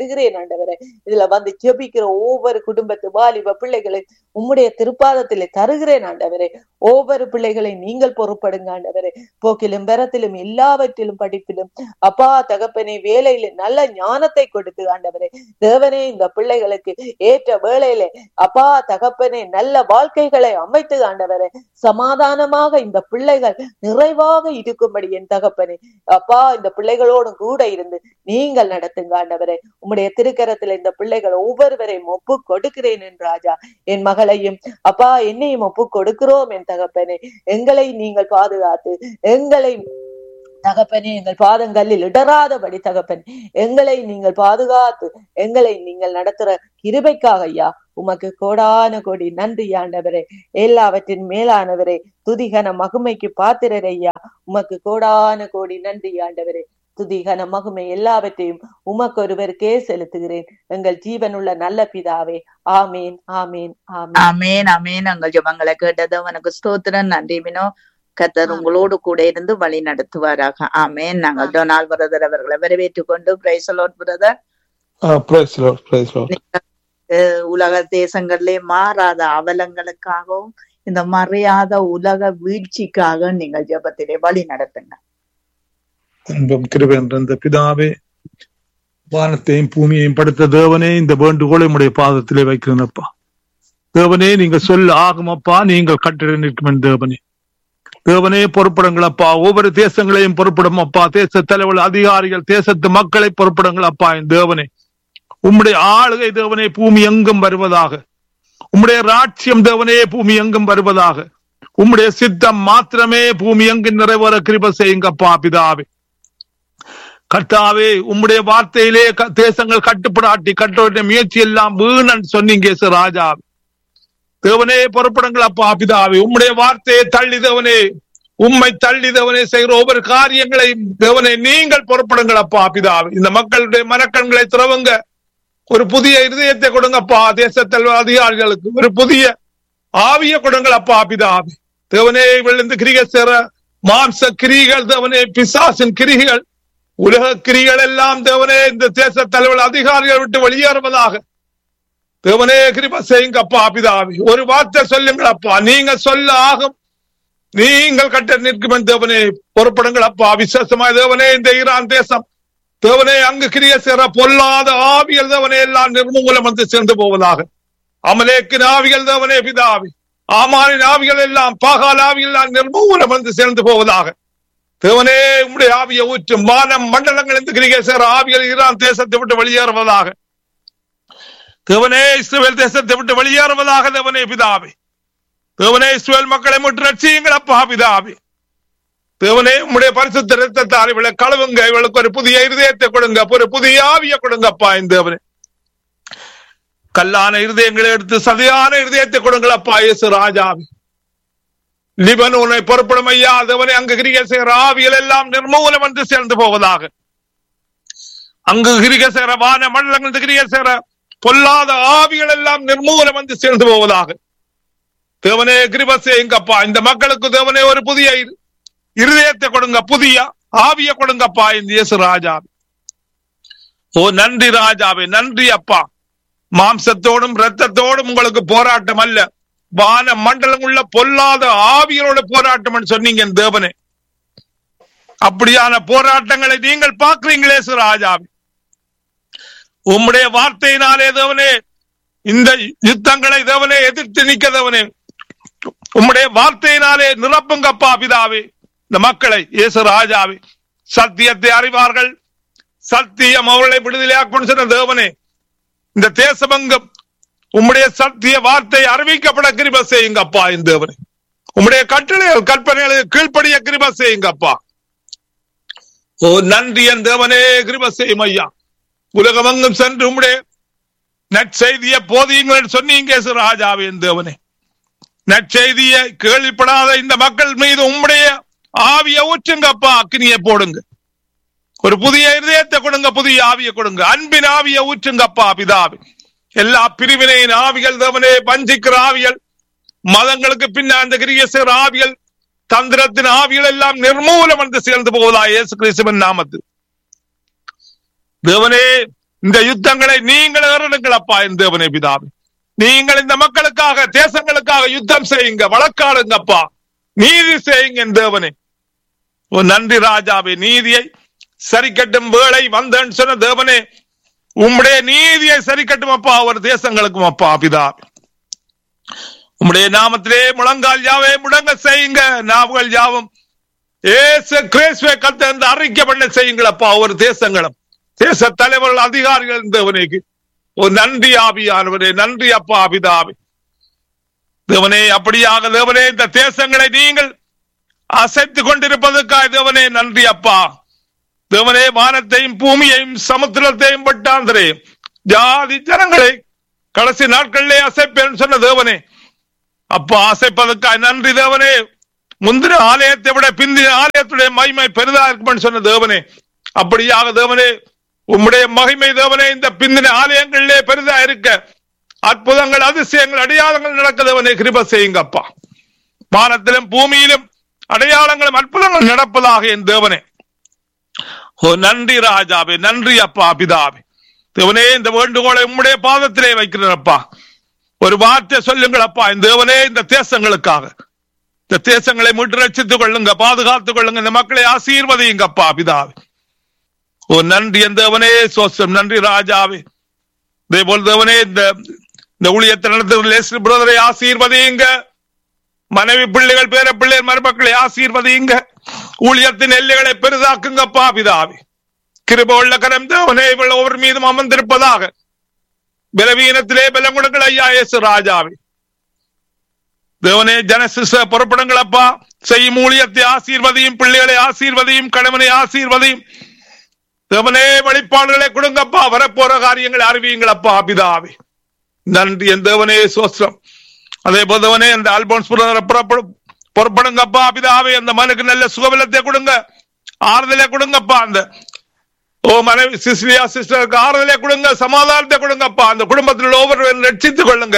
F: தருகிறேன் ஆண்டவரே. இதுல வந்து ஜெபிக்கிற ஒவ்வொரு குடும்பத்து வாலிப பிள்ளைகளை உம்முடைய திருப்பாதத்திலே தருகிறேன் ஆண்டவரே. ஒவ்வொரு பிள்ளைகளை நீங்கள் பொறுப்படுங்க ஆண்டவரே. போக்கிலும் பெறத்திலும் எல்லாவற்றிலும் படிப்பிலும் அப்பா தகப்பனே வேலையில நல்ல ஞானத்தை கொடுத்து ஆண்டவரே தேவனே இந்த பிள்ளைகளுக்கு ஏற்ற வேளையிலே அப்பா தகப்பனே நல்ல வாழ்க்கைகளை அமைத்து ஆண்டவரே சமாதானமாக இந்த பிள்ளைகள் நிறைவாக இருக்கும்படி என் தகப்பனே அப்பா இந்த பிள்ளைகளோடு கூட இருந்து நீங்கள் நடத்துங்க ஆண்டவரே. உம்முடைய திருக்கரத்துல இந்த பிள்ளைகள் ஒவ்வொருவரையும் ஒப்பு கொடுக்கிறேன் என் ராஜா. என் மகளையும் அப்பா என்னையும் ஒப்பு கொடுக்கிறோம் என் தகப்பனே. எங்களை நீங்கள் பாதுகாத்து எங்களை தகப்பனே எங்கள் பாதங்களில் இடராதபடி தகப்பனே எங்களை நீங்கள் பாதுகாத்து எங்களை நீங்கள் நடத்துற கிருபைக்காக ஐயா உமக்கு கோடான கோடி நன்றி ஆண்டவரே. எல்லாவற்றின் மேலானவரே துதிகன மகிமைக்கு பாத்திரர் ஐயா உமக்கு கோடான கோடி நன்றி ஆண்டவரே. துதிகன மகிமை எல்லாவற்றையும் உமக்கு ஒருவருக்கே செலுத்துகிறேன் எங்கள் ஜீவனுள்ள நல்ல பிதாவே. ஆமீன் ஆமீன் ஆமீன்
B: ஆமேன் ஆமேன். எங்கள் ஜெபங்களை கேட்டது உனக்கு ஸ்தோத்திரம். நன்றி வினோ. கர்த்தர் உங்களோடு கூட இருந்து வழி நடத்துவாராக. ஆமேன். நாங்கள் டொனால்ட் பிரதர் அவர்களை வரவேற்றுக் கொண்டு பிரைஸ் தி லார்ட் பிரதர். உலக தேசங்களிலே மாறாத அவலங்களுக்காகவும் இந்த மறையாத உலக வீழ்ச்சிக்காக நீங்கள் ஜெபத்திலே வழி நடத்துங்க.
G: அன்பும் கிருபை நிறைந்த பிதாவே, வானத்தையும் பூமியையும் படைத்த தேவனே, இந்த வேண்டுகோளை உம்முடைய பாதத்திலே வைக்கிறேனப்பா. தேவனே, நீங்க சொல்ல ஆகுமப்பா, நீங்கள் கட்டிட நிற்கும் தேவனே. தேவனே பொறுப்படுங்கள் அப்பா. ஒவ்வொரு தேசங்களையும் பொறுப்படும் அப்பா. தேச தலைவர் அதிகாரிகள் தேசத்து மக்களை பொறுப்படுங்கள் அப்பா. என் தேவனே, உம்முடைய ஆளுகை தேவனே பூமி எங்கும் வருவதாக. உம்முடைய ராட்சியம் தேவனே பூமி எங்கும் வருவதாக. உம்முடைய சித்தம் மாத்திரமே பூமி எங்கும் நிறைவேற கிருபை செய்யுங்கப்பா பிதாவே. கர்த்தாவே, உம்முடைய வார்த்தையிலே தேசங்கள் கட்டுப்படாட்டி கட்ட முயற்சி எல்லாம் வீணன் சொன்னீங்க ராஜா. தேவனே பொறுப்படுங்கள் அப்பா பிதாவே. உம்முடைய வார்த்தையை தள்ளி தேவனே, உம்மை தள்ளி தேவனே செய்கிற ஒவ்வொரு காரியங்களையும் தேவனே நீங்கள் பொறுப்படுங்கள் அப்பா பிதாவே. இந்த மக்களுடைய மனக்கண்களை திறவுங்க. ஒரு புதிய இருதயத்தை கொடுங்கப்பா. தேசத்தில் அதிகாரிகளுக்கு ஒரு புதிய ஆவிய கொடுங்கள் அப்பா பிதாவே. தேவனே, விழுந்து கிரிகை சேர மாம்ச கிரிகள் தேவனே, பிசாசின் கிரிகள், உலக கிரிகள் எல்லாம் தேவனே இந்த தேச தலைவர் அதிகாரிகள் விட்டு வெளியேறுவதாக. தேவனே கிருபை செய்யுங்கப்பா பிதாவே. ஒரு வார்த்தை சொல்லுங்கள் அப்பா. நீங்க சொல்ல ஆகும், நீங்கள் கட்ட நிற்கும் தேவனே பொறுப்படுங்கள் அப்பா. விசேஷமாய் தேவனே இந்த ஈரான் தேசம் தேவனே அங்கு கிரியை சேர பொல்லாத ஆவிகள் தேவனே எல்லாம் நிர்மூலம் வந்து சேர்ந்து போவதாக. அமலேக்கின் ஆவிகள் தேவனே பிதாவே, ஆமானின் ஆவிகள் எல்லாம் பாகால் ஆவிகள் எல்லாம் நிர்மூலம் வந்து சேர்ந்து போவதாக. தேவனே, உம்முடைய ஆவியை ஊற்றும். வானம் மண்டலங்கள் இந்த கிரியை சேர ஆவிகள் ஈரான் தேசத்தை விட்டு வெளியேறுவதாக. தேவனே, இஸ்ரவேல் தேசத்தை விட்டு வெளியேறுவதாக. தேவனே பிதாவே, தேவனே இஸ்ரவேல் மக்களை முற்று ரட்சியுங்கள் அப்பா பிதாவே. தேவனே, உம்முடைய பரிசுத்த இரத்தத்தால் இவளை கழுவுங்க. இவளுக்கு ஒரு புதிய இருதயத்தை கொடுங்க, ஒரு புதிய ஆவியை கொடுங்கப்பா. இந்த தேவனே, கல்லான இருதயங்களை எடுத்து சதையான இருதயத்தை கொடுங்களப்பா இயேசு ராஜாவே. லிபனோனை பொறுப்படும் ஐயா தேவனே, அங்கு கிரிகை செய்கிற ஆவிகள் எல்லாம் நிர்மூலம் வந்து சேர்ந்து போவதாக. அங்கு கிரிகை செய்கிற வான மண்டலங்கள் கிரிகை செய்கிற பொல்லாத ஆவிகள் எல்லாம் நிர்மூலம் வந்து சேர்ந்து போவதாக. தேவனே கிருபை செய்யுங்கப்பா. இந்த மக்களுக்கு தேவனே ஒரு புதிய இருதயத்தை கொடுங்க, புதிய ஆவியை கொடுங்கப்பா இந்த இயேசு ராஜாவே. ஓ நன்றி ராஜாவே, நன்றி அப்பா. மாம்சத்தோடும் இரத்தத்தோடும் உங்களுக்கு போராட்டம் அல்ல, வான மண்டலம் உள்ள பொல்லாத ஆவிகளோட போராட்டம் சொன்னீங்க தேவனே. அப்படியான போராட்டங்களை நீங்கள் பார்க்கிறீங்களே ராஜாவே. உம்முடைய வார்த்தையினாலே தேவனே இந்த யுத்தங்களை தேவனே எதிர்த்து நிற்க தேவனே உம்முடைய வார்த்தையினாலே நிரப்புங்கப்பா பிதாவே இந்த மக்களை இயேசு ராஜாவே. சத்தியத்தை அறிவார்கள், சத்தியம் அவர்களை விடுதலையாக்கும் சொன்ன தேவனே. இந்த தேசபங்கம் உம்முடைய சத்திய வார்த்தை அறிவிக்கப்பட கிருபை செய்யுங்கப்பா இந்த தேவனே. உம்முடைய கட்டளைகள் கற்பனைகளுக்கு கீழ்ப்படிய கிருபை செய்யுங்கப்பா. ஓ நன்றி என் தேவனே, கிருபை செய்யும் ஐயா. உலகமெங்கும் சென்று உம்முடைய நற்செய்தியை போதியுங்கள் சொன்னீங்க ராஜாவே. என் தேவனே, நற்செய்தியை கேள்விப்படாத இந்த மக்கள் மீது உம்முடைய ஆவியை ஊற்றுங்கப்பா, அக்கினியை போடுங்க. ஒரு புதிய இருதயத்தை கொடுங்க, புதிய ஆவியை கொடுங்க, அன்பின் ஆவியை ஊற்றுங்கப்பா பிதாவே. எல்லா பிரிவினையின் ஆவிகள் தேவனே, வஞ்சிக்கிற ஆவிகள், மதங்களுக்கு பின்ன கிரியை செய்கிற ஆவிகள், தந்திரத்தின் ஆவிகள் எல்லாம் நிர்மூலம் வந்து சேர்ந்து போவதா இயேசு கிறிஸ்துவின் நாமத்தில். தேவனே, இந்த யுத்தங்களை நீங்கள் ஏறடுங்கள் அப்பா என் தேவனே பிதாவே. நீங்கள் இந்த மக்களுக்காக தேசங்களுக்காக யுத்தம் செய்யுங்க, வழக்காடுங்கப்பா, நீதி செய்யுங்க என் தேவனே. நன்றி ராஜாவே. நீதியை சரி கட்டும் வேளை வந்தேன்னு சொன்ன தேவனே, உம்முடைய நீதியை சரி கட்டும் அப்பா ஒரு தேசங்களுக்கும் அப்பா பிதாவே. உம்முடைய நாமத்திலே முழங்கால் யாவே முடங்க செய்யுங்க, நாவுகள் யாவும் ஏசு கிறிஸ்துவை கர்த்தர் என்று அறிக்கை பண்ண செய்யுங்களப்பா ஒரு தேசங்களும் தேச தலைவர்கள் அதிகாரிகள் தேவனேக்கு ஒரு நன்றி ஆவியானவரே. நன்றி அப்பா பிதாவே. தேவனே அப்படியாக தேவனே இந்த தேசங்களை நீங்கள் அசைத்துக் கொண்டிருப்பதற்காக தேவனே நன்றி அப்பா. தேவனே வானத்தையும் பூமியையும் சமுத்திரத்தையும் பட்டாந்தரையும் ஜாதி ஜனங்களை கடைசி நாட்களிலே அசைப்பேன் சொன்ன தேவனே அப்பா, அசைப்பதற்காக நன்றி தேவனே. முந்தின ஆலயத்தை விட பிந்தின ஆலயத்துடைய மகிமை பெரிதா இருக்கும் சொன்ன தேவனே, அப்படியாக தேவனே உம்முடைய மகிமை தேவனே இந்த பிந்தின ஆலயங்களிலே பெரிதா இருக்க அற்புதங்கள் அதிசயங்கள் அடையாளங்கள் நடக்க தேவனே கிருபை செய்யுங்கப்பா. வானத்திலும் பூமியிலும் அடையாளங்களும் அற்புதங்கள் நடப்பதாக என் தேவனே. ஓ நன்றி ராஜாவே. நன்றி அப்பா பிதாவே. தேவனே இந்த வேண்டுகோளை உம்முடைய பாதத்திலே வைக்கிறேன்ப்பா. ஒரு வார்த்தை சொல்லுங்கள் அப்பா என் தேவனே. இந்த தேசங்களுக்காக இந்த தேசங்களை மீட்டு ரட்சித்துக் கொள்ளுங்க, பாதுகாத்துக் கொள்ளுங்க, இந்த மக்களை ஆசீர்வதியுங்கப்பா பிதாவே. ஓ நன்றி என் தேவனே. சோஸ்டம். நன்றி ராஜாவே. இதே போல் தேவனே இந்த ஊழியத்தை நடத்துகிற பிரதரை ஆசீர்வதியுங்க, மனைவி பிள்ளைகள் பேர பிள்ளைகள் மருமக்களை ஆசீர்வதியுங்க, ஊழியத்தின் எல்லைகளை பெரிதாக்குங்கப்பா பிதாவே. கிருபை உள்ள கரம் தேவனே இவள் ஒவ்வொரு மீதும் அமர்ந்திருப்பதாக. பலவீனத்திலே பலம் கொடுங்கள் ஐயா இயேசு ராஜாவே. தேவனே ஜனசிச புறப்படுங்களப்பா. செய்யும் ஊழியத்தை ஆசீர்வதியும், பிள்ளைகளை ஆசீர்வதியும், கணவனை ஆசீர்வதியும். தேவனே வழிபாடுகளை கொடுங்கப்பா. வரப்போற காரியங்களை அறிவியுங்களப்பா பிதாவே. நன்றி என் தேவனே. சோஸ்திரம். அதே போல் தேவனே அந்த அல்போன்ஸ் புறப்படுங்கப்பா பிதாவே. அந்த மனுக்கு நல்ல சுகபலத்தை கொடுங்க, ஆறுதலை கொடுங்கப்பா. அந்த மனைவி சிஸ்லியா சிஸ்டருக்கு ஆறுதலை கொடுங்க, சமாதானத்தை கொடுங்கப்பா. அந்த குடும்பத்தில் ஒவ்வொருவரும் ரட்சித்துக் கொள்ளுங்க.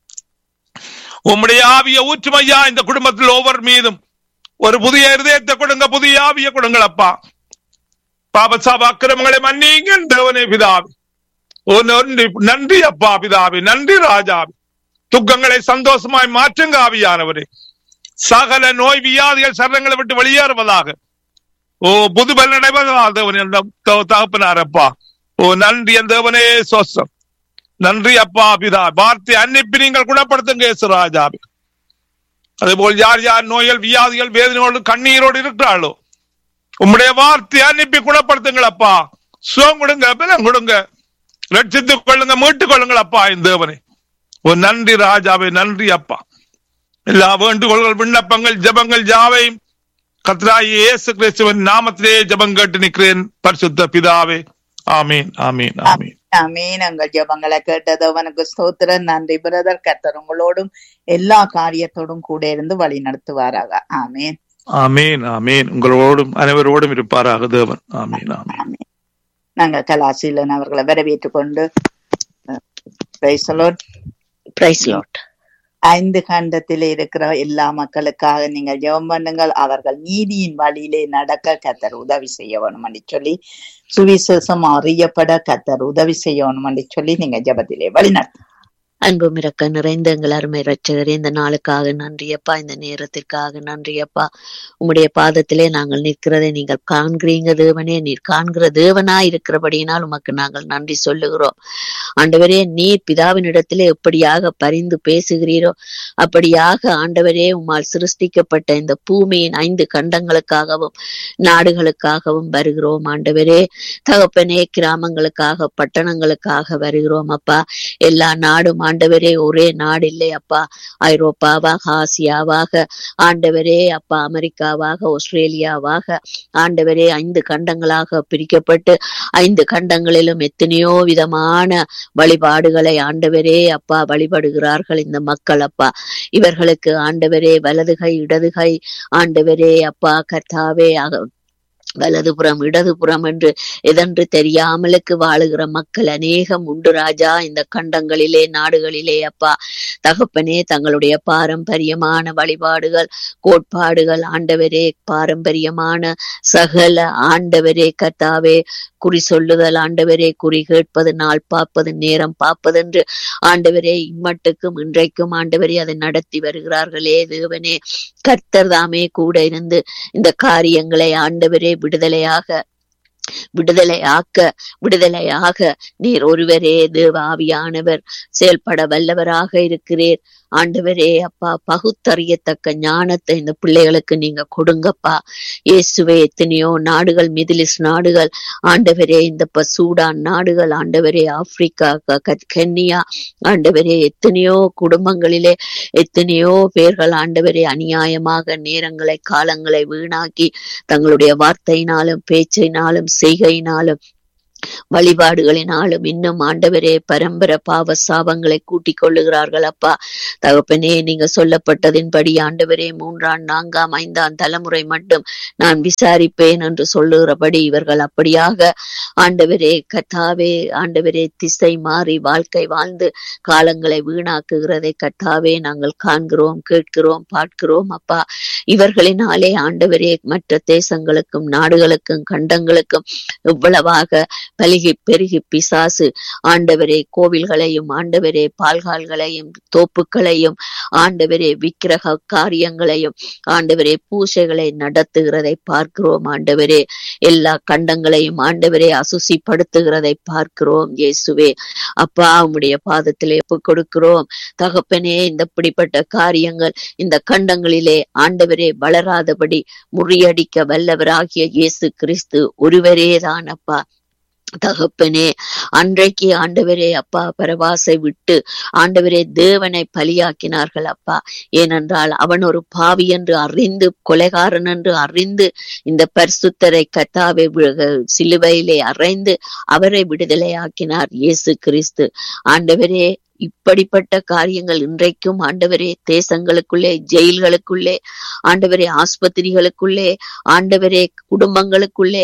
G: உம்முடைய ஆவிய ஊற்றுமையா இந்த குடும்பத்தில் ஒவ்வொரு மீதும் ஒரு புதிய இருதயத்தை கொடுங்க, புதிய ஆவிய கொடுங்களப்பா. பாபசாப அக்கிரமங்களை மன்னிங்க தேவனே பிதாவே. ஓ நன்றி அப்பா பிதாவே. நன்றி ராஜாவே. துக்கங்களை சந்தோஷமாய் மாற்றுங்க ஆவியானவரே. சகல நோய் வியாதிகள் சரணங்களை விட்டு வெளியேறுவதாக. ஓ புதுபல் நடைபெறுவதாக தகப்பனாரப்பா. ஓ நன்றி என் தேவனே. சோஸ்டம். நன்றி அப்பா பிதா. வார்த்தை அன்னிப்பி நீங்கள் குணப்படுத்துங்க ராஜாவே. அதே போல் யார் யார் நோய்கள் வியாதிகள் வேதனையோடு கண்ணீரோடு இருக்கிறாளோ உம்முடைய வார்த்தை அனுப்பி குணப்படுத்துங்களப்பா. சுகம் கொடுங்க, பலம் கொடுங்க, ரட்சித்துக் கொள்ளுங்க, மீட்டுக் கொள்ளுங்கள் அப்பா என் தேவனே. ஓ நன்றி ராஜாவே. நன்றி அப்பா. எல்லா வேண்டுகோள்கள் விண்ணப்பங்கள் ஜபங்கள் யாவையும் கர்த்தராகிய இயேசு கிறிஸ்துவின் நாமத்திலே ஜபம் கேட்டு நிற்கிறேன் பரிசுத்த பிதாவே. ஆமீன் ஆமீன் ஆமீன்
B: ஆமீன். உங்கள் ஜபங்களை கேட்டதவனுக்கு ஸ்தோத்திரம். நன்றி பிரதர். கர்த்தர் உங்களோடும் எல்லா காரியத்தோடும் கூட இருந்து வழி நடத்துவாராக. ஆமீன்
G: ஆமீன் ஆமீன். உங்களோடும் அனைவரோடும் இருப்பாராக தேவன். ஆமீன் ஆமீன்.
B: நாங்கள் கலாசீலன் அவர்களை வரவேற்றுக் கொண்டு பிரைஸ் தி லார்ட். 5 கண்டத்திலே இருக்கிற எல்லா மக்களுக்காக நீங்கள் ஜெபம் பண்ணுங்கள். அவர்கள் நீதியின் வழியிலே நடக்க கர்த்தர் உதவி செய்யணும் என்று சொல்லி, சுவிசேஷம் அறியப்பட கர்த்தர் உதவி செய்யணும் என்று சொல்லி நீங்க ஜெபத்திலே வழிநடத்து.
E: அன்பும் இரக்க நிறைந்த எங்கள் அருமை இரட்சகரே, இந்த நாளுக்காக நன்றியப்பா, இந்த நேரத்திற்காக நன்றியப்பா. உம்முடைய பாதத்திலே நாங்கள் நிற்கிறதை நீங்கள் காண்கிறீங்க தேவனே. நீர் காண்கிற தேவனா இருக்கிறபடியினால் உமக்கு நாங்கள் நன்றி சொல்லுகிறோம். ஆண்டவரே, நீர் பிதாவின் இடத்திலே எப்படியாக பரிந்து பேசுகிறீரோ அப்படியாக ஆண்டவரே உம்மால் சிருஷ்டிக்கப்பட்ட இந்த பூமியின் 5 கண்டங்களுக்காகவும் நாடுகளுக்காகவும் வருகிறோம். ஆண்டவரே தகப்பனே, கிராமங்களுக்காக பட்டணங்களுக்காக வருகிறோம் அப்பா. எல்லா நாடும் ஆண்டவரே ஒரே நாடு இல்லை அப்பா. ஐரோப்பாவாக, ஆசியாவாக ஆண்டவரே அப்பா, அமெரிக்காவாக, ஆஸ்திரேலியாவாக ஆண்டவரே 5 கண்டங்களாக பிரிக்கப்பட்டு 5 கண்டங்களிலும் எத்தனையோ விதமான வழிபாடுகளை ஆண்டவரே அப்பா வழிபடுகிறார்கள் இந்த மக்கள் அப்பா. இவர்களுக்கு ஆண்டவரே வலதுகை இடதுகை ஆண்டவரே அப்பா கர்த்தாவே
H: வலதுபுறம் இடதுபுறம் என்று எதென்று தெரியாமலுக்கு வாழுகிற மக்கள் அநேகம் உண்டு ராஜா. இந்த கண்டங்களிலே நாடுகளிலே அப்பா தகப்பனே, தங்களுடைய பாரம்பரியமான வழிபாடுகள் கோட்பாடுகள் ஆண்டவரே, பாரம்பரியமான சகல ஆண்டவரே கர்த்தாவே, குறி சொல்லுதல் ஆண்டவரே, குறி கேட்பது, நாள் பார்ப்பது, நேரம் பார்ப்பது என்று ஆண்டவரே இம்மட்டுக்கும் இன்றைக்கும் ஆண்டவரே அதை நடத்தி வருகிறார்களே தேவனே. கர்த்தர் தாமே கூட இருந்து இந்த காரியங்களை ஆண்டவரே விடுதலையாக நீர் ஒருவரே தேவ ஆவியானவர் செயல்பட வல்லவராக இருக்கிறீர் ஆண்டவரே. அப்பா, பகுத்தறியத்தக்க ஞானத்தை இந்த பிள்ளைகளுக்கு நீங்க கொடுங்கப்பா. இயேசுவே, எத்தனையோ நாடுகள், மிடில் நாடுகள் ஆண்டவரே, இந்த சூடான் நாடுகள் ஆண்டவரே, ஆப்பிரிக்கா, கென்யா ஆண்டவரே, எத்தனையோ குடும்பங்களிலே எத்தனையோ பேர்கள் ஆண்டவரே அநியாயமாக நேரங்களை காலங்களை வீணாக்கி தங்களுடைய வார்த்தையினாலும் பேச்சினாலும் செய்கையினாலும் வழிபாடுகளினாலும் இன்னும் ஆண்டவரே பரம்பர பாவ சாபங்களை கூட்டிக் கொள்ளுகிறார்கள் அப்பா. தகப்பனே, நீங்க சொல்லப்பட்டதின்படி ஆண்டவரே 3ஆம் 4ஆம் 5ஆம் தலைமுறை மட்டும் நான் விசாரிப்பேன் என்று சொல்லுகிறபடி இவர்கள் அப்படியாக ஆண்டவரே கர்த்தாவே ஆண்டவரே திசை மாறி வாழ்க்கை வாழ்ந்து காலங்களை வீணாக்குகிறதை கர்த்தாவே நாங்கள் காண்கிறோம், கேட்கிறோம், பார்க்கிறோம் அப்பா. இவர்களினாலே ஆண்டவரே மற்ற தேசங்களுக்கும் நாடுகளுக்கும் கண்டங்களுக்கும் இவ்வளவாக பலுகி பெருகி பிசாசு ஆண்டவரே கோவில்களையும் ஆண்டவரே பால்கால்களையும் தோப்புக்களையும் ஆண்டவரே விக்கிரக காரியங்களையும் ஆண்டவரே பூசைகளை நடத்துகிறதை பார்க்கிறோம் ஆண்டவரே. எல்லா கண்டங்களையும் ஆண்டவரே அசுசிப்படுத்துகிறதை பார்க்கிறோம் இயேசுவே. அப்பா, உம்முடைய பாதத்திலே ஒப்புக் கொடுக்கிறோம் தகப்பனே. இந்த இப்படிப்பட்ட காரியங்கள் இந்த கண்டங்களிலே ஆண்டவரே வளராதபடி முறியடிக்க வல்லவராகிய இயேசு கிறிஸ்து ஒருவரே தான் அப்பா. தகப்பனே, அன்றைக்கு ஆண்டவரே அப்பா பரவாசை விட்டு ஆண்டவரே தேவனை பலியாக்கினார்கள் அப்பா. ஏனென்றால் அவன் ஒரு பாவி என்று அறிந்து, கொலைகாரன் என்று அறிந்து இந்த பரிசுத்தரை கர்த்தாவை சிலுவையிலே அறைந்து அவரை விடுதலையாக்கினார் இயேசு கிறிஸ்து ஆண்டவரே. இப்படிப்பட்ட காரியங்கள் இன்றைக்கும் ஆண்டவரே தேசங்களுக்குள்ளே, ஜெயில்களுக்குள்ளே ஆண்டவரே, ஆஸ்பத்திரிகளுக்குள்ளே ஆண்டவரே, குடும்பங்களுக்குள்ளே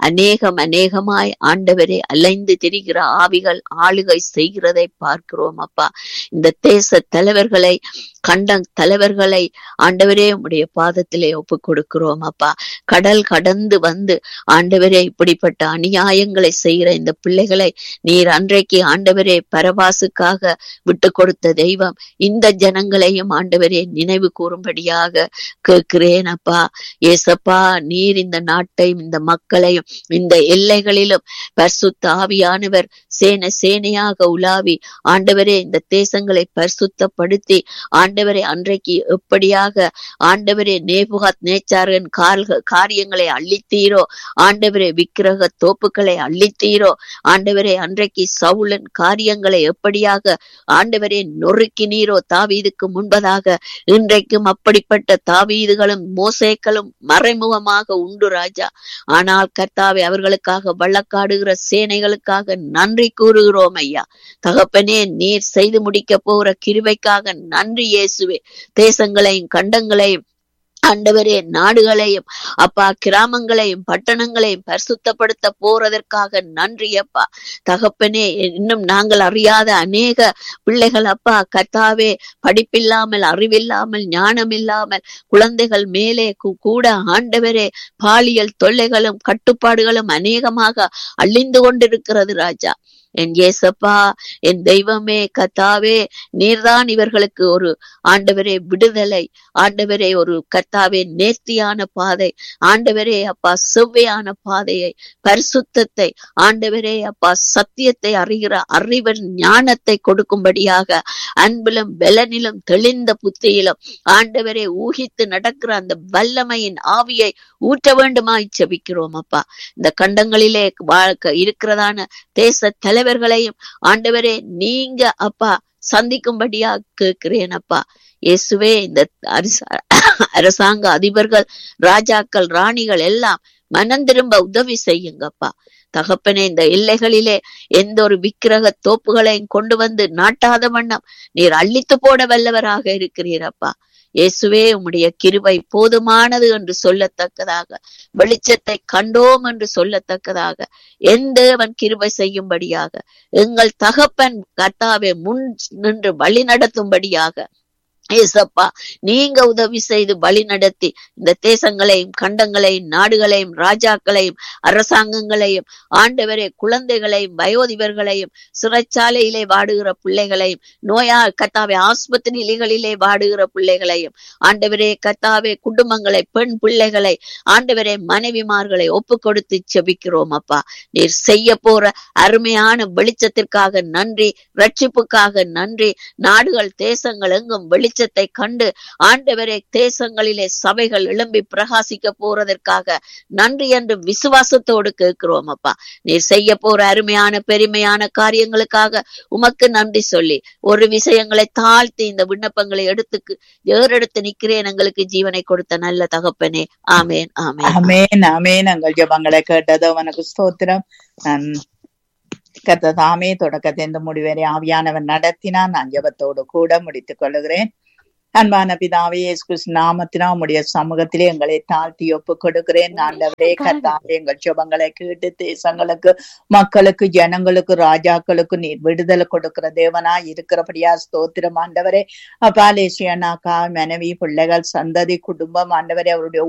H: அநேகமாய் ஆண்டவரே அலைந்து திரிகிற ஆவிகள் ஆளுகை செய்கிறதை பார்க்கிறோம் அப்பா. இந்த தேச தலைவர்களை, கண்ட தலைவர்களை ஆண்டவரே உம்முடைய பாதத்திலே ஒப்பு கொடுக்கிறோம் அப்பா. கடல் கடந்து வந்து ஆண்டவரே இப்படிப்பட்ட அநியாயங்களை செய்கிற இந்த பிள்ளைகளை நீர் அன்றைக்கு ஆண்டவரே பரவாசுக்காக விட்டு கொடுத்த தெய்வம் இந்த ஜனங்களையும் ஆண்டவரே நினைவு கூறும்படியாக கேட்கிறேன் அப்பா. ஏசப்பா, நீர் இந்த நாட்டையும் இந்த மக்களையும் இந்த எல்லைகளிலும் பரிசுத்த ஆவியானவர் சேனையாக உலாவி ஆண்டவரே இந்த தேசங்களை பரிசுத்தப்படுத்தி ஆண்டவரே அன்றைக்கு எப்படியாக ஆண்டவரே நேபுகாத் நேச்சாரின் காரியங்களை அள்ளித்தீரோ ஆண்டவரே, விக்கிரக தோப்புக்களை அள்ளித்தீரோ ஆண்டவரே, அன்றைக்கு சவுலன் காரியங்களை எப்படியாக ஆண்டவரே நொறுக்கினீரோ தாவீதுக்கு முன்பதாக, இன்றைக்கும் அப்படிப்பட்ட தாவீதுகளும் மோசேக்களும் மறைமுகமாக உண்டு ராஜா. ஆனால் கர்த்தாவே, அவர்களுக்காக வழக்காடுகிற சேனைகளுக்காக நன்றி கூறுகிறோம் ஐயா. தகப்பனே, நீர் செய்து முடிக்க போகிற கிருபைக்காக நன்றி இயேசுவே. தேசங்களையும் கண்டங்களையும் ஆண்டவரே நாடுகளையும் அப்பா கிராமங்களையும் பட்டணங்களையும் பரிசுத்தப்படுத்த போறதற்காக நன்றி அப்பா. தகப்பனே, இன்னும் நாங்கள் அறியாத அநேக பிள்ளைகள் அப்பா கர்த்தாவே படிப்பில்லாமல், அறிவில்லாமல், ஞானம் இல்லாமல் குழந்தைகள் மேலே கூட ஆண்டவரே பாலியல் தொல்லைகளும் கட்டுப்பாடுகளும் அநேகமாக அழிந்து கொண்டிருக்கிறது ராஜா. என் ஏசப்பா, என் தெய்வமே கர்த்தாவே, நீர்தான் இவர்களுக்கு ஒரு ஆண்டவரே விடுதலை, ஆண்டவரே ஒரு கர்த்தாவே நேர்த்தியான பாதை, ஆண்டவரே அப்பா செவ்வையான பாதையை, பரிசுத்தத்தை ஆண்டவரே அப்பா சத்தியத்தை அறிகிற அறிவன் ஞானத்தை கொடுக்கும்படியாக அன்பிலும் பலனிலும் தெளிந்த புத்தியிலும் ஆண்டவரே ஊகித்து நடக்கிற அந்த வல்லமையின் ஆவியை ஊற்ற வேண்டுமாய் ஜெபிக்கிறோம் அப்பா. இந்த கண்டங்களிலே இருக்கிறதான தேச தலைவர்களையும் ஆண்டவரே நீங்க அப்பா சந்திக்கும்படியா கேட்கிறேன் அப்பா. இயேசுவே, இந்த அரசாங்க அதிபர்கள், ராஜாக்கள், ராணிகள் எல்லாம் மனம் திரும்ப உதவி செய்யுங்கப்பா. தகப்பனே, இந்த எல்லைகளிலே எந்த ஒரு விக்கிரக தோப்புகளையும் கொண்டு வந்து நாட்டாத வண்ணம் நீர் அள்ளித்து போட வல்லவராக இருக்கிறீரப்பா. இயேசுவே உம்முடைய கிருபை போதுமானது என்று சொல்லத்தக்கதாக, வெளிச்சத்தை கண்டோம் என்று சொல்லத்தக்கதாக, என் தேவன் கிருபை செய்யும்படியாக, எங்கள் தகப்பன் கர்த்தாவே முன் நின்று வழி நடத்தும்படியாக ஏசப்பா நீங்க உதவி செய்து வழி நடத்தி இந்த தேசங்களையும் கண்டங்களையும் நாடுகளையும் ராஜாக்களையும் அரசாங்கங்களையும் ஆண்டவரே குழந்தைகளையும் வயோதிபர்களையும் சிறைச்சாலையிலே வாடுகிற பிள்ளைகளையும் கர்த்தாவே ஆஸ்பத்திரிகளிலே வாடுகிற பிள்ளைகளையும் ஆண்டவரே கர்த்தாவே குடும்பங்களை பெண் பிள்ளைகளை ஆண்டவரே மனைவிமார்களை ஒப்பு கொடுத்து செபிக்கிறோம் அப்பா. நீர் செய்ய போற அருமையான வெளிச்சத்திற்காக நன்றி, ரட்சிப்புக்காக நன்றி. நாடுகள் தேசங்கள் எங்கும் வெளிச்சத்தை கண்டு ஆண்டவரே தேசங்களிலே சபைகள் எழும்பி பிரகாசிக்க போறதற்காக நன்றி என்று விசுவாசத்தோடு கேட்கிறோம் அப்பா. நீர் செய்ய போற அருமையான பெருமையான காரியங்களுக்காக உமக்கு நன்றி சொல்லி ஒரு விஷயங்களை தாழ்த்தி இந்த விண்ணப்பங்களை ஏறெடுத்து நிக்கிறேன். எங்களுக்கு ஜீவனை கொடுத்த நல்ல தகப்பனே, ஆமேன் ஆமேன்
B: ஆமேன் ஆமேன். எங்கள் ஜெபங்களை கேட்டதோ உனக்கு ஸ்தோத்திரம். கர்த்ததாமே தொடக்கத்திலிருந்து முடிவரை ஆவியானவர் நடத்தினார். நான் ஜெபத்தோடு கூட முடித்துக் கொள்கிறேன். அன்பான பிதாவே, இயேசு கிறிஸ்து நாமத்தினால் உம்முடைய சமூகத்திலே எங்களை தாழ்த்தி ஒப்பு கொடுக்கிறேன். ஆண்டவரே கர்த்தாவே, எங்கள் ஜெபங்களை கேட்டு தேசங்களுக்கு, மக்களுக்கு, ஜனங்களுக்கு, ராஜாக்களுக்கு நீர் விடுதலை கொடுக்கிற தேவனா இருக்கிறபடியா ஸ்தோத்திரம். ஆண்டவரே அப்பா, லேசியனாக்கா மனைவி பிள்ளைகள் சந்ததி குடும்பம் ஆண்டவரே அவருடைய